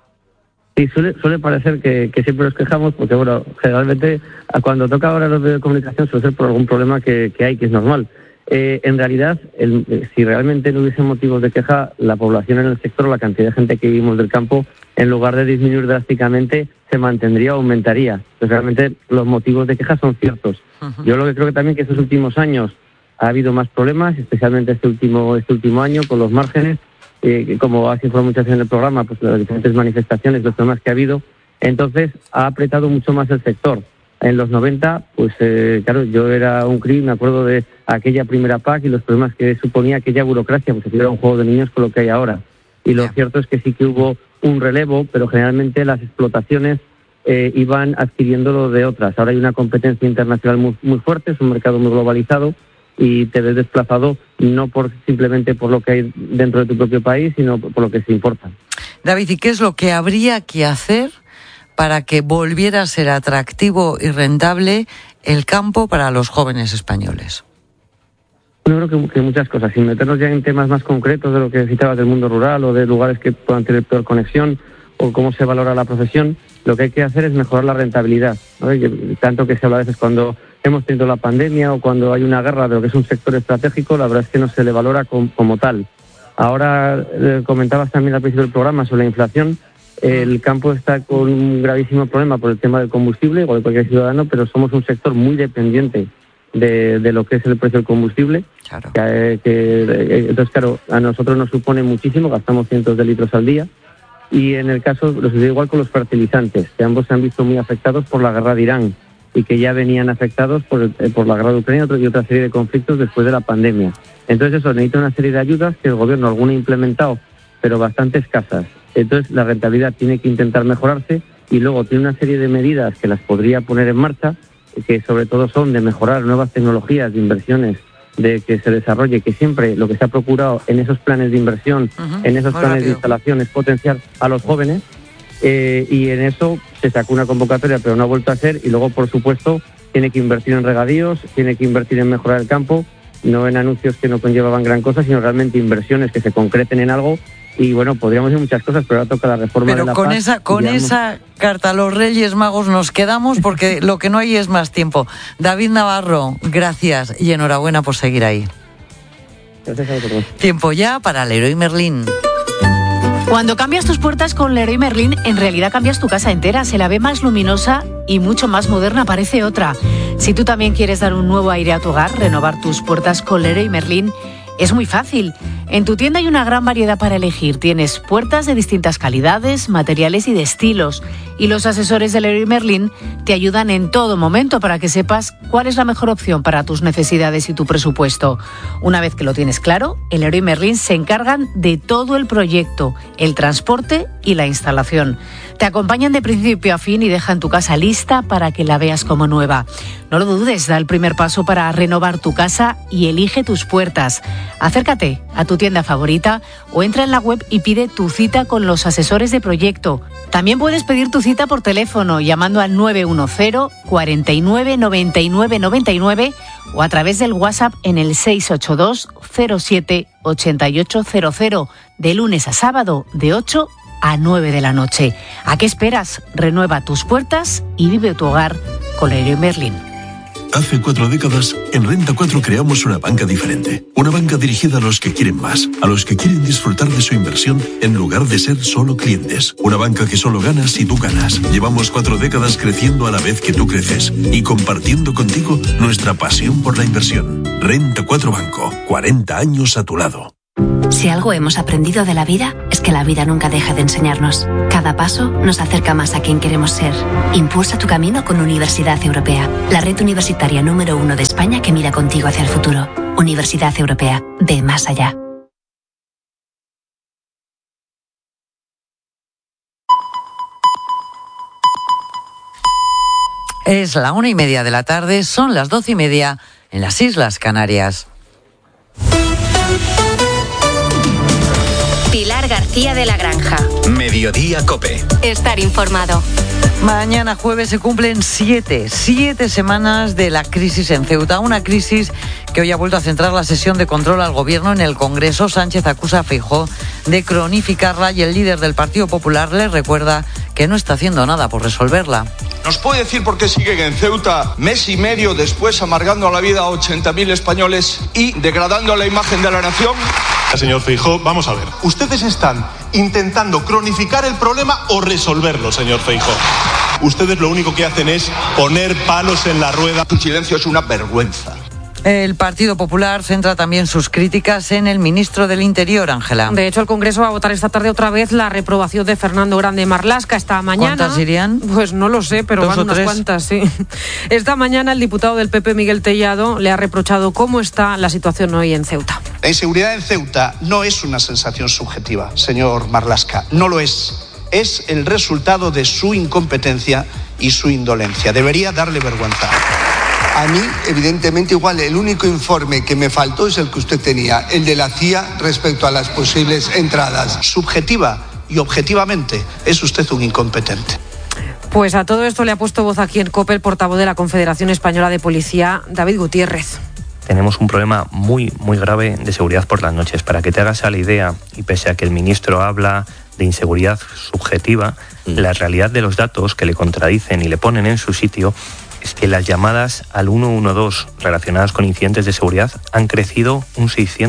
Sí, suele parecer que siempre nos quejamos porque, bueno, generalmente cuando toca ahora los medios de comunicación suele ser por algún problema que hay, que es normal. En realidad, si realmente no hubiese motivos de queja, la población en el sector, la cantidad de gente que vivimos del campo, en lugar de disminuir drásticamente, se mantendría o aumentaría. Entonces, realmente los motivos de queja son ciertos. Uh-huh. Yo lo que creo que también que estos últimos años ha habido más problemas, especialmente este último año con los márgenes, como has informado muchas veces en el programa, pues las diferentes manifestaciones, los problemas que ha habido. Entonces, ha apretado mucho más el sector. En los 90, pues claro, yo era un crío, me acuerdo de aquella primera PAC y los problemas que suponía aquella burocracia, pues era un juego de niños con lo que hay ahora. Y lo cierto es que sí que hubo un relevo, pero generalmente las explotaciones iban adquiriendo lo de otras. Ahora hay una competencia internacional muy fuerte, es un mercado muy globalizado y te ves desplazado no simplemente por lo que hay dentro de tu propio país, sino por lo que se importa. David, ¿y qué es lo que habría que hacer para que volviera a ser atractivo y rentable el campo para los jóvenes españoles? Yo creo que muchas cosas, sin meternos ya en temas más concretos de lo que citabas del mundo rural o de lugares que puedan tener peor conexión o cómo se valora la profesión, lo que hay que hacer es mejorar la rentabilidad, ¿no? Tanto que se habla a veces cuando hemos tenido la pandemia o cuando hay una guerra de lo que es un sector estratégico, la verdad es que no se le valora como tal. Ahora comentabas también al principio del programa sobre la inflación. El campo está con un gravísimo problema por el tema del combustible, igual que cualquier ciudadano, pero somos un sector muy dependiente de lo que es el precio del combustible. Claro. Entonces, claro, a nosotros nos supone muchísimo, gastamos cientos de litros al día. Y en el caso, lo sucede igual con los fertilizantes, que ambos se han visto muy afectados por la guerra de Irán y que ya venían afectados por la guerra de Ucrania y otra serie de conflictos después de la pandemia. Entonces, eso necesita una serie de ayudas que el gobierno alguna ha implementado, pero bastante escasas. Entonces, la rentabilidad tiene que intentar mejorarse y luego tiene una serie de medidas que las podría poner en marcha, que sobre todo son de mejorar nuevas tecnologías, de inversiones, de que se desarrolle, que siempre lo que se ha procurado en esos planes de inversión, en esos planes de instalación, es potenciar a los jóvenes, y en eso se sacó una convocatoria, pero no ha vuelto a hacer, y luego, por supuesto, tiene que invertir en regadíos, tiene que invertir en mejorar el campo, no en anuncios que no conllevaban gran cosa, sino realmente inversiones que se concreten en algo. Y bueno, podríamos decir muchas cosas, pero ahora toca la reforma de la PAC. Con esa carta a los Reyes Magos nos quedamos, porque lo que no hay es más tiempo. David Navarro, gracias y enhorabuena por seguir ahí. Gracias a vosotros. Tiempo ya para Leroy Merlin. Cuando cambias tus puertas con Leroy Merlin, en realidad cambias tu casa entera. Se la ve más luminosa y mucho más moderna, parece otra. Si tú también quieres dar un nuevo aire a tu hogar, renovar tus puertas con Leroy Merlin, es muy fácil. En tu tienda hay una gran variedad para elegir. Tienes puertas de distintas calidades, materiales y de estilos. Y los asesores de Leroy Merlin te ayudan en todo momento para que sepas cuál es la mejor opción para tus necesidades y tu presupuesto. Una vez que lo tienes claro, en Leroy Merlin se encargan de todo el proyecto, el transporte y la instalación. Te acompañan de principio a fin y dejan tu casa lista para que la veas como nueva. No lo dudes, da el primer paso para renovar tu casa y elige tus puertas. Acércate a tu tienda favorita o entra en la web y pide tu cita con los asesores de proyecto. También puedes pedir tu cita por teléfono llamando al 910 49 99 99 o a través del WhatsApp en el 682 07 8800 de lunes a sábado de 8 a 9 de la noche. ¿A qué esperas? Renueva tus puertas y vive tu hogar con Leroy Merlin. Hace 4 décadas, en Renta 4 creamos una banca diferente. Una banca dirigida a los que quieren más, a los que quieren disfrutar de su inversión en lugar de ser solo clientes. Una banca que solo gana si tú ganas. Llevamos 4 décadas creciendo a la vez que tú creces y compartiendo contigo nuestra pasión por la inversión. Renta 4 Banco, 40 años a tu lado. Si algo hemos aprendido de la vida, es que la vida nunca deja de enseñarnos. Cada paso nos acerca más a quien queremos ser. Impulsa tu camino con Universidad Europea, la red universitaria número 1 de España que mira contigo hacia el futuro. Universidad Europea, ve más allá. Es la 1:30 de la tarde, son las 12:30 en las Islas Canarias. Pilar García de la Granja. Medio Mediodía COPE. Estar informado. Mañana jueves se cumplen 7 semanas de la crisis en Ceuta. Una crisis que hoy ha vuelto a centrar la sesión de control al gobierno en el Congreso. Sánchez acusa a Feijóo de cronificarla y el líder del Partido Popular le recuerda que no está haciendo nada por resolverla. ¿Nos puede decir por qué siguen en Ceuta mes y medio después amargando la vida a 80.000 españoles y degradando la imagen de la nación? Señor Feijóo, vamos a ver. ¿Ustedes están intentando cronificar el problema o resolverlo, señor Feijóo? Ustedes lo único que hacen es poner palos en la rueda. Tu silencio es una vergüenza. El Partido Popular centra también sus críticas en el ministro del Interior, Ángela. De hecho, el Congreso va a votar esta tarde otra vez la reprobación de Fernando Grande Marlaska. Esta mañana... ¿Cuántas irían? Pues no lo sé, pero van unas cuantas, sí. Esta mañana el diputado del PP, Miguel Tellado, le ha reprochado cómo está la situación hoy en Ceuta. La inseguridad en Ceuta no es una sensación subjetiva, señor Marlaska, no lo es. Es el resultado de su incompetencia y su indolencia. Debería darle vergüenza. A mí, evidentemente, igual el único informe que me faltó es el que usted tenía, el de la CIA respecto a las posibles entradas. Subjetiva y objetivamente es usted un incompetente. Pues a todo esto le ha puesto voz aquí en COPE el portavoz de la Confederación Española de Policía, David Gutiérrez. Tenemos un problema muy grave de seguridad por las noches. Para que te hagas a la idea, y pese a que el ministro habla de inseguridad subjetiva, la realidad de los datos que le contradicen y le ponen en su sitio es que las llamadas al 112 relacionadas con incidentes de seguridad han crecido un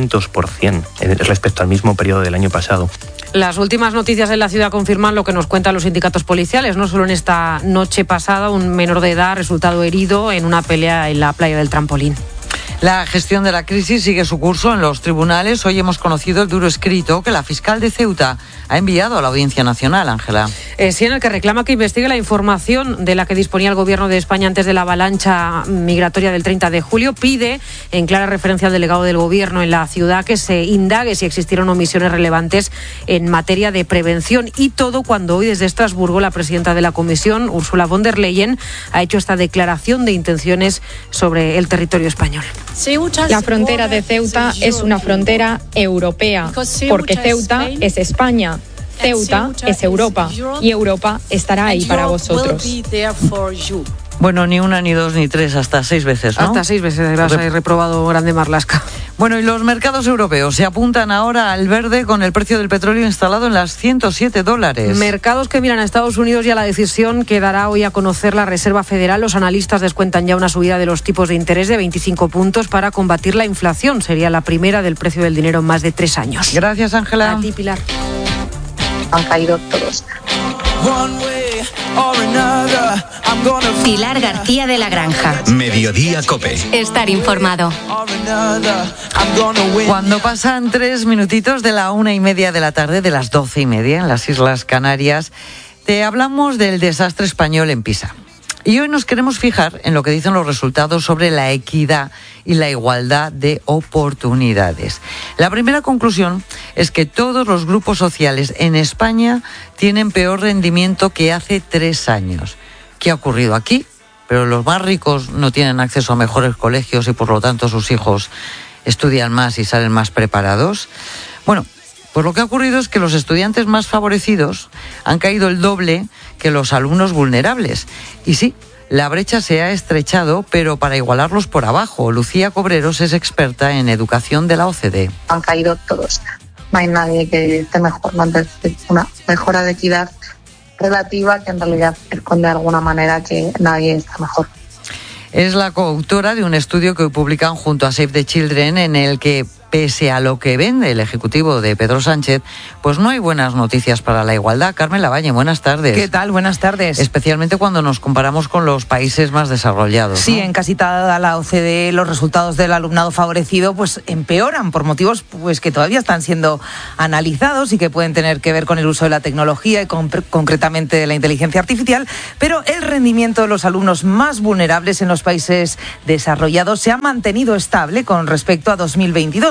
600% respecto al mismo periodo del año pasado. Las últimas noticias en la ciudad confirman lo que nos cuentan los sindicatos policiales. No solo en esta noche pasada, un menor de edad ha resultado herido en una pelea en la playa del Trampolín. La gestión de la crisis sigue su curso en los tribunales. Hoy hemos conocido el duro escrito que la fiscal de Ceuta ha enviado a la Audiencia Nacional, Ángela. Sí, en el que reclama que investigue la información de la que disponía el Gobierno de España antes de la avalancha migratoria del 30 de julio. Pide, en clara referencia al delegado del Gobierno en la ciudad, que se indague si existieron omisiones relevantes en materia de prevención. Y todo cuando hoy desde Estrasburgo la presidenta de la Comisión, Ursula von der Leyen, ha hecho esta declaración de intenciones sobre el territorio español. La frontera de Ceuta es una frontera europea, porque Ceuta es España, Ceuta es Europa y Europa estará ahí para vosotros. Bueno, ni una, ni dos, ni tres, hasta 6 veces, ¿no? Hasta 6 veces vas a ir reprobado Grande Marlaska. Bueno, y los mercados europeos se apuntan ahora al verde con el precio del petróleo instalado en las $107. Mercados que miran a Estados Unidos y a la decisión que dará hoy a conocer la Reserva Federal. Los analistas descuentan ya una subida de los tipos de interés de 25 puntos para combatir la inflación. Sería la primera del precio del dinero en más de 3 años. Gracias, Ángela. A ti, Pilar. Han caído todos. Pilar García de la Granja. Mediodía COPE. Estar informado. Cuando pasan 3 minutitos de la 1:30 de la tarde, de las 12:30 en las Islas Canarias, te hablamos del desastre español en Pisa. Y hoy nos queremos fijar en lo que dicen los resultados sobre la equidad y la igualdad de oportunidades. La primera conclusión es que todos los grupos sociales en España tienen peor rendimiento que hace 3 años. ¿Qué ha ocurrido aquí? Pero los más ricos no tienen acceso a mejores colegios y por lo tanto sus hijos estudian más y salen más preparados. Bueno, pues lo que ha ocurrido es que los estudiantes más favorecidos han caído el doble que los alumnos vulnerables. Y sí, la brecha se ha estrechado, pero para igualarlos por abajo. Lucía Cobreros es experta en educación de la OCDE. Han caído todos. No hay nadie que esté mejor. No hay una mejora de equidad relativa que en realidad esconde de alguna manera que nadie está mejor. Es la coautora de un estudio que hoy publican junto a Save the Children, en el que, pese a lo que vende el ejecutivo de Pedro Sánchez, pues no hay buenas noticias para la igualdad. Carmen Lavalle, buenas tardes. ¿Qué tal? Buenas tardes. Especialmente cuando nos comparamos con los países más desarrollados, ¿no? Sí, en casi toda la OCDE los resultados del alumnado favorecido pues empeoran por motivos pues que todavía están siendo analizados y que pueden tener que ver con el uso de la tecnología y concretamente de la inteligencia artificial, pero el rendimiento de los alumnos más vulnerables en los países desarrollados se ha mantenido estable con respecto a 2022.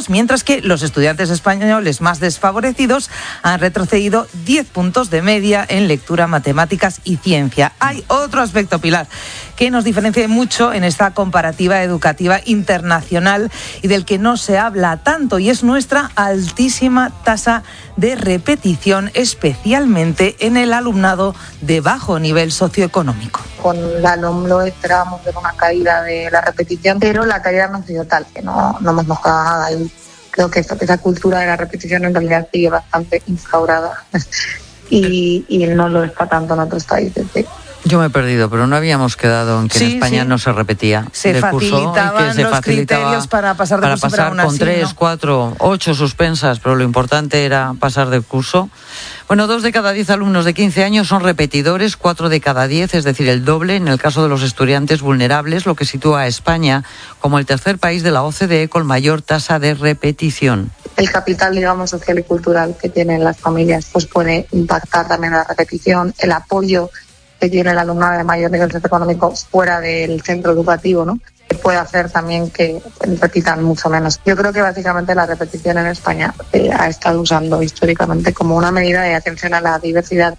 mientras que los estudiantes españoles más desfavorecidos han retrocedido 10 puntos de media en lectura, matemáticas y ciencia. Hay otro aspecto, Pilar, que nos diferencia mucho en esta comparativa educativa internacional y del que no se habla tanto, y es nuestra altísima tasa de repetición, especialmente en el alumnado de bajo nivel socioeconómico. Con la LOMLOE esperábamos ver una caída de la repetición, pero la caída no ha sido tal, que no hemos mejorado nada. Y creo que esa cultura de la repetición en realidad sigue bastante instaurada y no lo está tanto en otros países. ¿Sí? Yo me he perdido, pero no habíamos quedado en que en España no se repetía. Se facilitaban los criterios para pasar de curso, para pasar con 3, 4, 8 suspensas, pero lo importante era pasar de curso. Bueno, 2 de cada 10 alumnos de 15 años son repetidores, 4 de cada 10, es decir, el doble en el caso de los estudiantes vulnerables, lo que sitúa a España como el tercer país de la OCDE con mayor tasa de repetición. El capital, digamos, social y cultural que tienen las familias pues puede impactar también la repetición, el apoyo que tiene el alumnado de mayor nivel socioeconómico fuera del centro educativo, ¿no? Que puede hacer también que repitan mucho menos. Yo creo que básicamente la repetición en España ha estado usando históricamente como una medida de atención a la diversidad.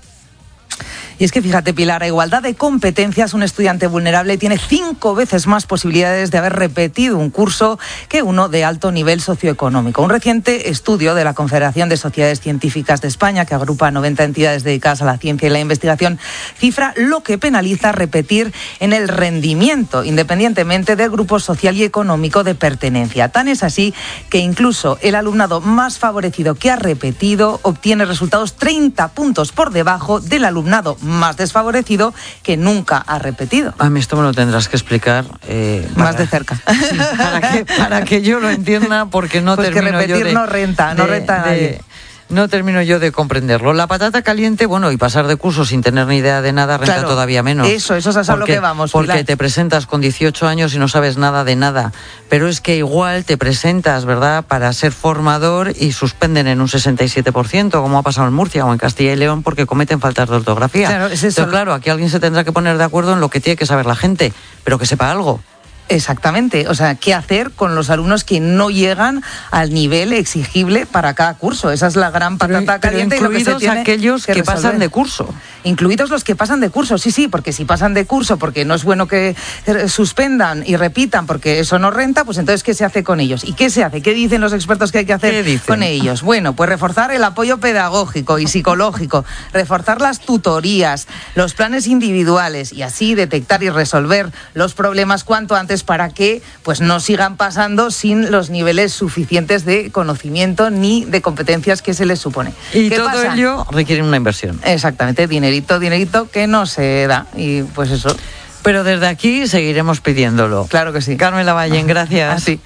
Y es que fíjate, Pilar, a igualdad de competencias, un estudiante vulnerable tiene 5 veces más posibilidades de haber repetido un curso que uno de alto nivel socioeconómico. Un reciente estudio de la Confederación de Sociedades Científicas de España, que agrupa 90 entidades dedicadas a la ciencia y la investigación, cifra lo que penaliza repetir en el rendimiento, independientemente del grupo social y económico de pertenencia. Tan es así que incluso el alumnado más favorecido que ha repetido obtiene resultados 30 puntos por debajo del alumnado más desfavorecido que nunca ha repetido. A mí esto me lo tendrás que explicar más de cerca. Sí, para que yo lo entienda, porque no pues termino que repetir yo de... no renta a nadie. No termino yo de comprenderlo. La patata caliente, bueno, y pasar de curso sin tener ni idea de nada renta todavía menos. Eso es a lo que vamos, Pilar. Porque te presentas con 18 años y no sabes nada de nada. Pero es que igual te presentas, ¿verdad?, para ser formador y suspenden en un 67%, como ha pasado en Murcia o en Castilla y León, porque cometen faltas de ortografía. Claro, es eso. Entonces, claro, aquí alguien se tendrá que poner de acuerdo en lo que tiene que saber la gente, pero que sepa algo. Exactamente, o sea, ¿qué hacer con los alumnos que no llegan al nivel exigible para cada curso? Esa es la gran patata caliente. Pero incluidos y lo que se aquellos que pasan de curso. Incluidos los que pasan de curso, sí, porque si pasan de curso, porque no es bueno que suspendan y repitan, porque eso no renta, pues entonces, ¿qué se hace con ellos? ¿Y qué se hace? ¿Qué dicen los expertos que hay que hacer con ellos? Bueno, pues reforzar el apoyo pedagógico y psicológico, reforzar las tutorías, los planes individuales y así detectar y resolver los problemas cuanto antes para que pues no sigan pasando sin los niveles suficientes de conocimiento ni de competencias que se les supone. Y todo ello requiere una inversión. Exactamente, dinerito que no se da, y pues eso. Pero desde aquí seguiremos pidiéndolo. Claro que sí. Carmen Lavallén, gracias. Así.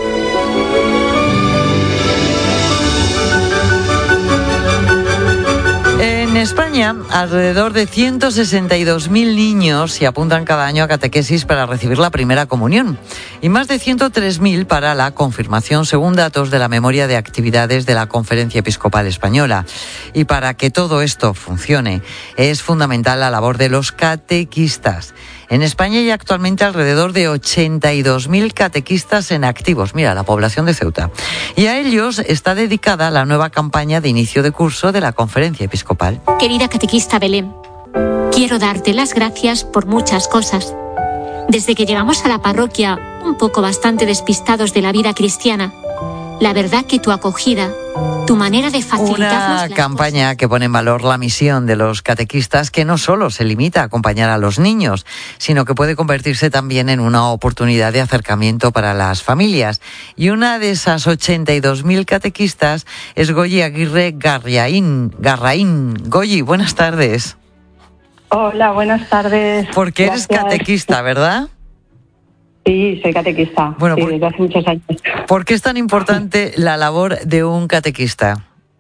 En España, alrededor de 162.000 niños se apuntan cada año a catequesis para recibir la primera comunión y más de 103.000 para la confirmación, según datos de la memoria de actividades de la Conferencia Episcopal Española. Y para que todo esto funcione, es fundamental la labor de los catequistas. En España hay actualmente alrededor de 82.000 catequistas en activos. Mira, la población de Ceuta. Y a ellos está dedicada la nueva campaña de inicio de curso de la Conferencia Episcopal. Querida catequista Belén, quiero darte las gracias por muchas cosas. Desde que llegamos a la parroquia, un poco bastante despistados de la vida cristiana, la verdad que tu acogida, tu manera de facilitarnos una campaña que pone en valor la misión de los catequistas, que no solo se limita a acompañar a los niños, sino que puede convertirse también en una oportunidad de acercamiento para las familias. Y una de esas 82.000 catequistas es Goyi Aguirre Garraín. Goyi, buenas tardes. Hola, buenas tardes. Porque eres catequista, ¿verdad? Sí, soy catequista, bueno, desde hace muchos años. ¿Por qué es tan importante la labor de un catequista?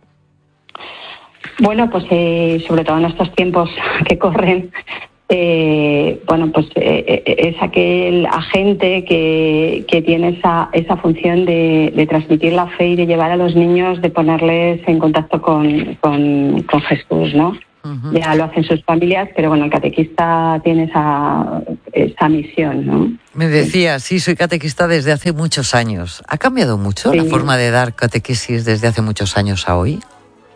Bueno, pues sobre todo en estos tiempos que corren, es aquel agente que tiene esa función de transmitir la fe y de llevar a los niños, de ponerles en contacto con Jesús, ¿no? Ya lo hacen sus familias, pero bueno, el catequista tiene esa misión, ¿no? Me decía, sí, soy catequista desde hace muchos años. ¿Ha cambiado mucho la forma de dar catequesis desde hace muchos años a hoy?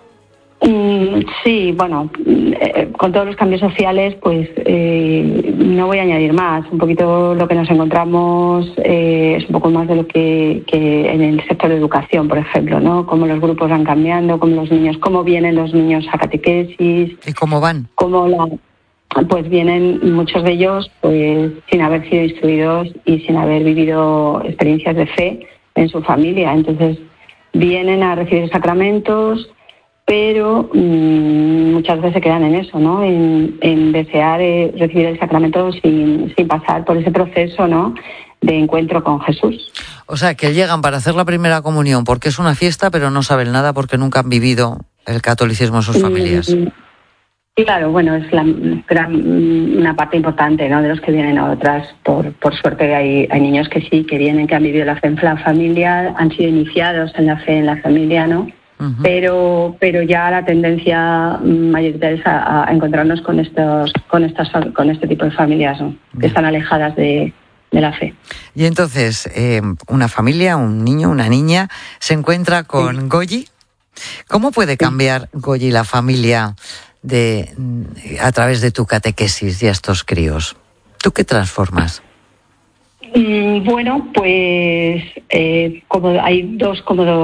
Sí, bueno, con todos los cambios sociales, pues no voy a añadir más. Un poquito lo que nos encontramos es un poco más de lo que en el sector de educación, por ejemplo, ¿no? Cómo los grupos van cambiando, cómo vienen los niños a catequesis. ¿Y cómo van? Pues vienen muchos de ellos pues sin haber sido instruidos y sin haber vivido experiencias de fe en su familia. Entonces vienen a recibir sacramentos, pero muchas veces se quedan en eso, ¿no? En desear recibir el sacramento sin pasar por ese proceso, ¿no?, de encuentro con Jesús. O sea, que llegan para hacer la primera comunión porque es una fiesta, pero no saben nada porque nunca han vivido el catolicismo en sus familias. Claro, bueno, es una parte importante, ¿no?, de los que vienen a otras. Por suerte hay niños que sí, que vienen, que han vivido la fe en la familia, han sido iniciados en la fe en la familia, ¿no? Pero ya la tendencia mayoritaria es a encontrarnos con este tipo de familias, ¿no?, que están alejadas de la fe. Y entonces, una familia, un niño, una niña, se encuentra con Goyi. ¿Cómo puede cambiar, Goyi, la familia a través de tu catequesis y a estos críos? ¿Tú qué transformas? Bueno, pues como hay dos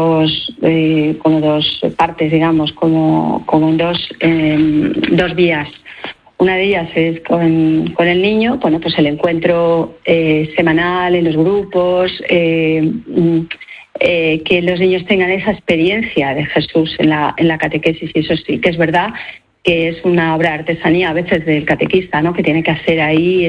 partes, digamos, como en dos vías. Una de ellas es con el niño, bueno, pues el encuentro semanal en los grupos, que los niños tengan esa experiencia de Jesús en la catequesis, y eso sí que es verdad que es una obra de artesanía a veces del catequista, ¿no?, que tiene que hacer ahí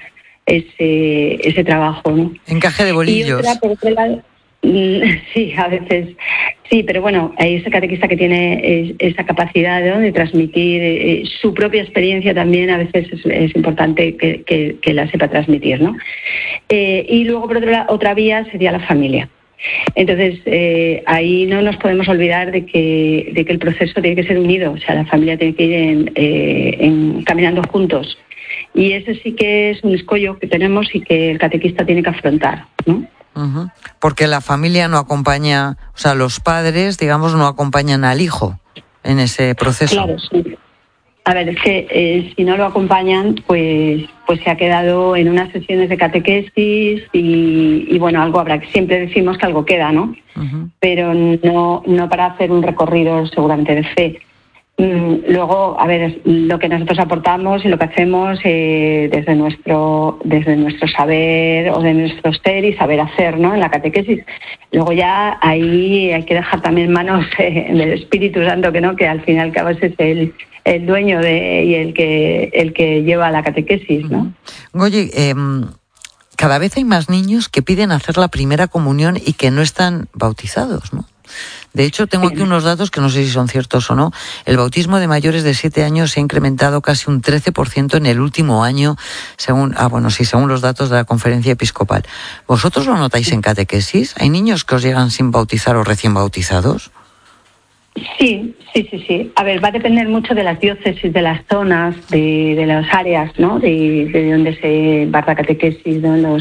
ese trabajo, ¿no? Encaje de bolillos. Y otra, por otro lado, sí, a veces sí, pero bueno, hay ese catequista que tiene esa capacidad, ¿no?, de transmitir su propia experiencia también. A veces es importante que la sepa transmitir, ¿no? Y luego, por otra vía sería la familia. Entonces, ahí no nos podemos olvidar de que el proceso tiene que ser unido, o sea, la familia tiene que ir caminando juntos. Y ese sí que es un escollo que tenemos y que el catequista tiene que afrontar, ¿no? Porque la familia no acompaña, o sea, los padres, digamos, no acompañan al hijo en ese proceso. Claro, sí. A ver, es que si no lo acompañan, pues se ha quedado en unas sesiones de catequesis y bueno, algo habrá. Siempre decimos que algo queda, ¿no? Pero no para hacer un recorrido seguramente de fe. Luego, a ver, lo que nosotros aportamos y lo que hacemos desde nuestro saber o de nuestro ser y saber hacer, ¿no?, en la catequesis. Luego ya ahí hay que dejar también manos del Espíritu Santo, que al fin y al cabo ese es el dueño y el que lleva la catequesis, ¿no? Goyi, cada vez hay más niños que piden hacer la primera comunión y que no están bautizados, ¿no? De hecho, tengo aquí unos datos que no sé si son ciertos o no. El bautismo de mayores de 7 años se ha incrementado casi un 13% en el último año, según los datos de la Conferencia Episcopal. ¿Vosotros lo notáis en catequesis? ¿Hay niños que os llegan sin bautizar o recién bautizados? Sí. A ver, va a depender mucho de las diócesis, de las zonas, de las áreas, ¿no?, de donde se imparta catequesis,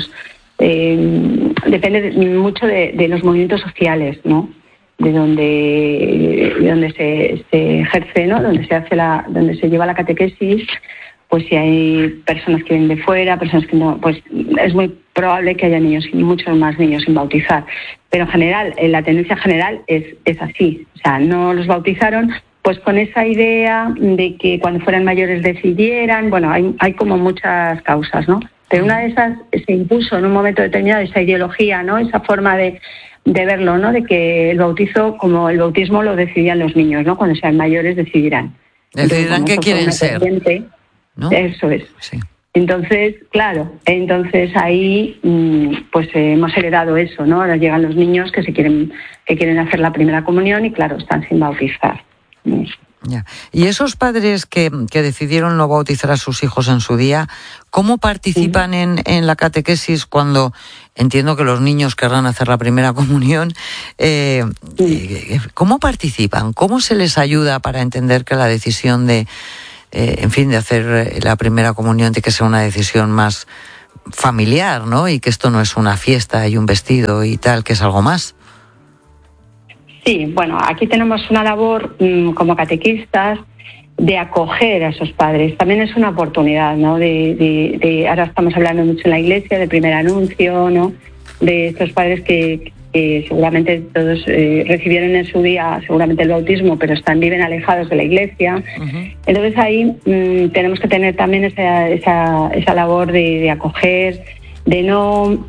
depende mucho de los movimientos sociales, ¿no?, de donde se ejerce, ¿no?, donde se lleva la catequesis. Pues si hay personas que vienen de fuera, personas que no, pues es muy probable que haya muchos más niños sin bautizar. Pero en general, la tendencia general es así. O sea, no los bautizaron pues con esa idea de que cuando fueran mayores decidieran. Bueno, hay como muchas causas, ¿no? Pero una de esas se impuso en un momento determinado esa ideología, ¿no?, esa forma de verlo, ¿no?, de que el bautismo lo decidían los niños, ¿no?, cuando sean mayores decidirán. Decidirán qué quieren ser, ¿no? Eso es. Sí. Entonces, claro, ahí pues hemos heredado eso, ¿no? Ahora llegan los niños que quieren hacer la primera comunión y claro, están sin bautizar. Ya. Y esos padres que decidieron no bautizar a sus hijos en su día, ¿cómo participan en la catequesis cuando entiendo que los niños querrán hacer la primera comunión? ¿Cómo participan? ¿Cómo se les ayuda para entender que la decisión de hacer la primera comunión tiene que ser una decisión más familiar, ¿no? Y que esto no es una fiesta y un vestido y tal, que es algo más? Sí, bueno, aquí tenemos una labor como catequistas de acoger a esos padres. También es una oportunidad, ¿no? Ahora estamos hablando mucho en la Iglesia de primer anuncio, ¿no? De estos padres que seguramente todos recibieron en su día seguramente el bautismo, pero viven alejados de la Iglesia. Uh-huh. Entonces ahí tenemos que tener también esa labor de acoger, de no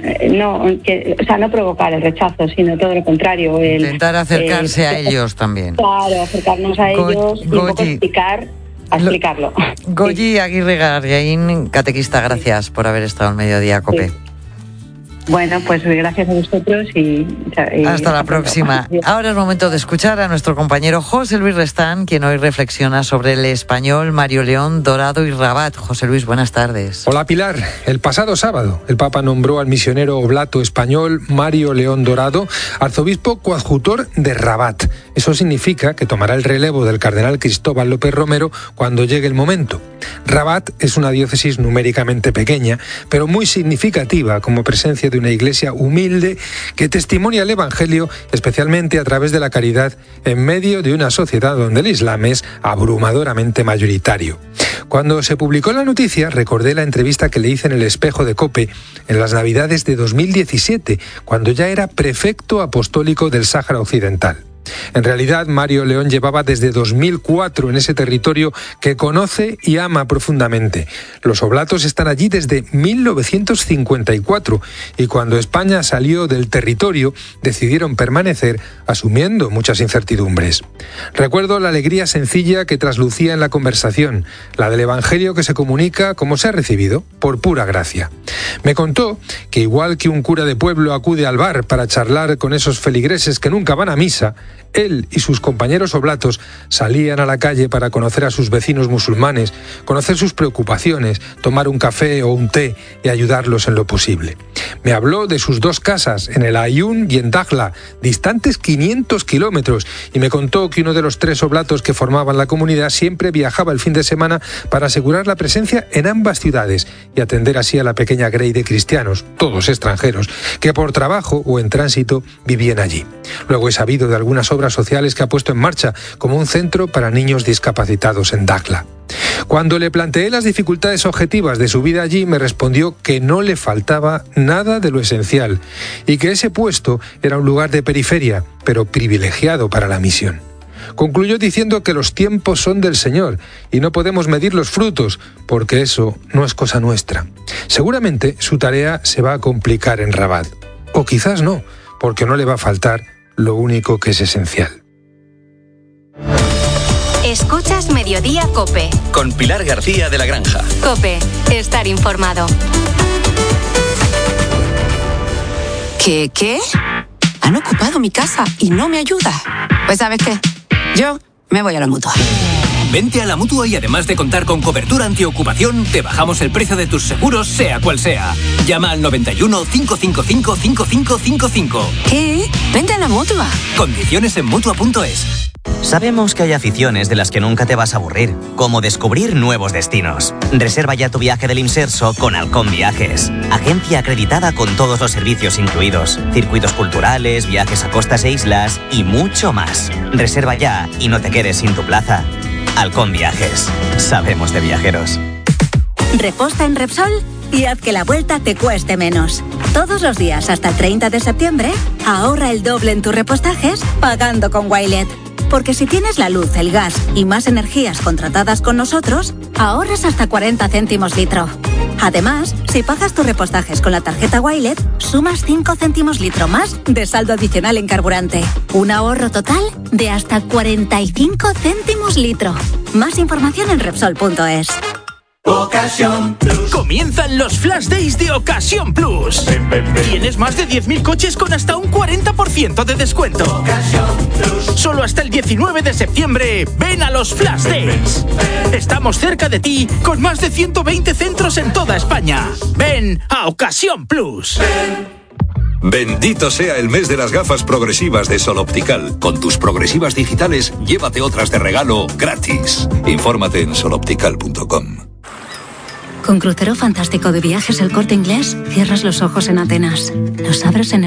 provocar el rechazo, sino todo lo contrario. Intentar acercarse a ellos también. Claro, acercarnos a ellos y un poco explicarlo. Goyi Aguirre Garriaín, catequista, gracias por haber estado en Mediodía Cope. Sí. Bueno, pues gracias a vosotros y hasta la próxima. Ahora es momento de escuchar a nuestro compañero José Luis Restán, quien hoy reflexiona sobre el español Mario León Dorado y Rabat. José Luis, buenas tardes. Hola Pilar. El pasado sábado el Papa nombró al misionero oblato español Mario León Dorado arzobispo coadjutor de Rabat. Eso significa que tomará el relevo del cardenal Cristóbal López Romero cuando llegue el momento. Rabat es una diócesis numéricamente pequeña, pero muy significativa como presencia de una iglesia humilde que testimonia el Evangelio, especialmente a través de la caridad, en medio de una sociedad donde el Islam es abrumadoramente mayoritario. Cuando se publicó la noticia, recordé la entrevista que le hice en el Espejo de COPE en las Navidades de 2017, cuando ya era prefecto apostólico del Sáhara Occidental. En realidad, Mario León llevaba desde 2004 en ese territorio que conoce y ama profundamente. Los oblatos están allí desde 1954 y cuando España salió del territorio decidieron permanecer asumiendo muchas incertidumbres. Recuerdo la alegría sencilla que traslucía en la conversación, la del Evangelio que se comunica como se ha recibido, por pura gracia. Me contó que igual que un cura de pueblo acude al bar para charlar con esos feligreses que nunca van a misa, él y sus compañeros oblatos salían a la calle para conocer a sus vecinos musulmanes, conocer sus preocupaciones, tomar un café o un té y ayudarlos en lo posible. Me habló de sus dos casas, en el Aaiún y en Dakhla, distantes 500 kilómetros, y me contó que uno de los 3 oblatos que formaban la comunidad siempre viajaba el fin de semana para asegurar la presencia en ambas ciudades y atender así a la pequeña grey de cristianos, todos extranjeros, que por trabajo o en tránsito vivían allí. Luego he sabido de algunas obras sociales que ha puesto en marcha, como un centro para niños discapacitados en Dakhla. Cuando le planteé las dificultades objetivas de su vida allí, me respondió que no le faltaba nada de lo esencial y que ese puesto era un lugar de periferia, pero privilegiado para la misión. Concluyó diciendo que los tiempos son del Señor y no podemos medir los frutos, porque eso no es cosa nuestra. Seguramente su tarea se va a complicar en Rabat, o quizás no, porque no le va a faltar lo único que es esencial. Escuchas Mediodía Cope. Con Pilar García de la Granja. Cope, estar informado. ¿Qué? Han ocupado mi casa y no me ayuda. Pues ¿sabes qué? Yo me voy a la Mutua. Vente a la Mutua y además de contar con cobertura antiocupación, te bajamos el precio de tus seguros, sea cual sea. Llama al 91 555 5555. ¿Qué? Vente a la Mutua. Condiciones en Mutua.es. Sabemos que hay aficiones de las que nunca te vas a aburrir, como descubrir nuevos destinos. Reserva ya tu viaje del Imserso con Halcón Viajes. Agencia acreditada con todos los servicios incluidos. Circuitos culturales, viajes a costas e islas y mucho más. Reserva ya y no te quedes sin tu plaza. Halcón Viajes. Sabemos de viajeros. Reposta en Repsol y haz que la vuelta te cueste menos. Todos los días hasta el 30 de septiembre, ahorra el doble en tus repostajes pagando con Wilet. Porque si tienes la luz, el gas y más energías contratadas con nosotros, ahorras hasta 40 céntimos litro. Además, si pagas tus repostajes con la tarjeta Wilet, sumas 5 céntimos litro más de saldo adicional en carburante. Un ahorro total de hasta 45 céntimos litro. Más información en Repsol.es. Ocasión Plus. Comienzan los Flash Days de Ocasión Plus. Tienes más de 10.000 coches con hasta un 40% de descuento. Ocasión Plus. Solo hasta el 19 de septiembre, ven a los Flash Days. Estamos cerca de ti con más de 120 centros en toda España. Ven a Ocasión Plus. Bendito sea el mes de las gafas progresivas de Sol Optical. Con tus progresivas digitales, llévate otras de regalo gratis. Infórmate en soloptical.com. Con crucero fantástico de Viajes El Corte Inglés, cierras los ojos en Atenas, los abres en el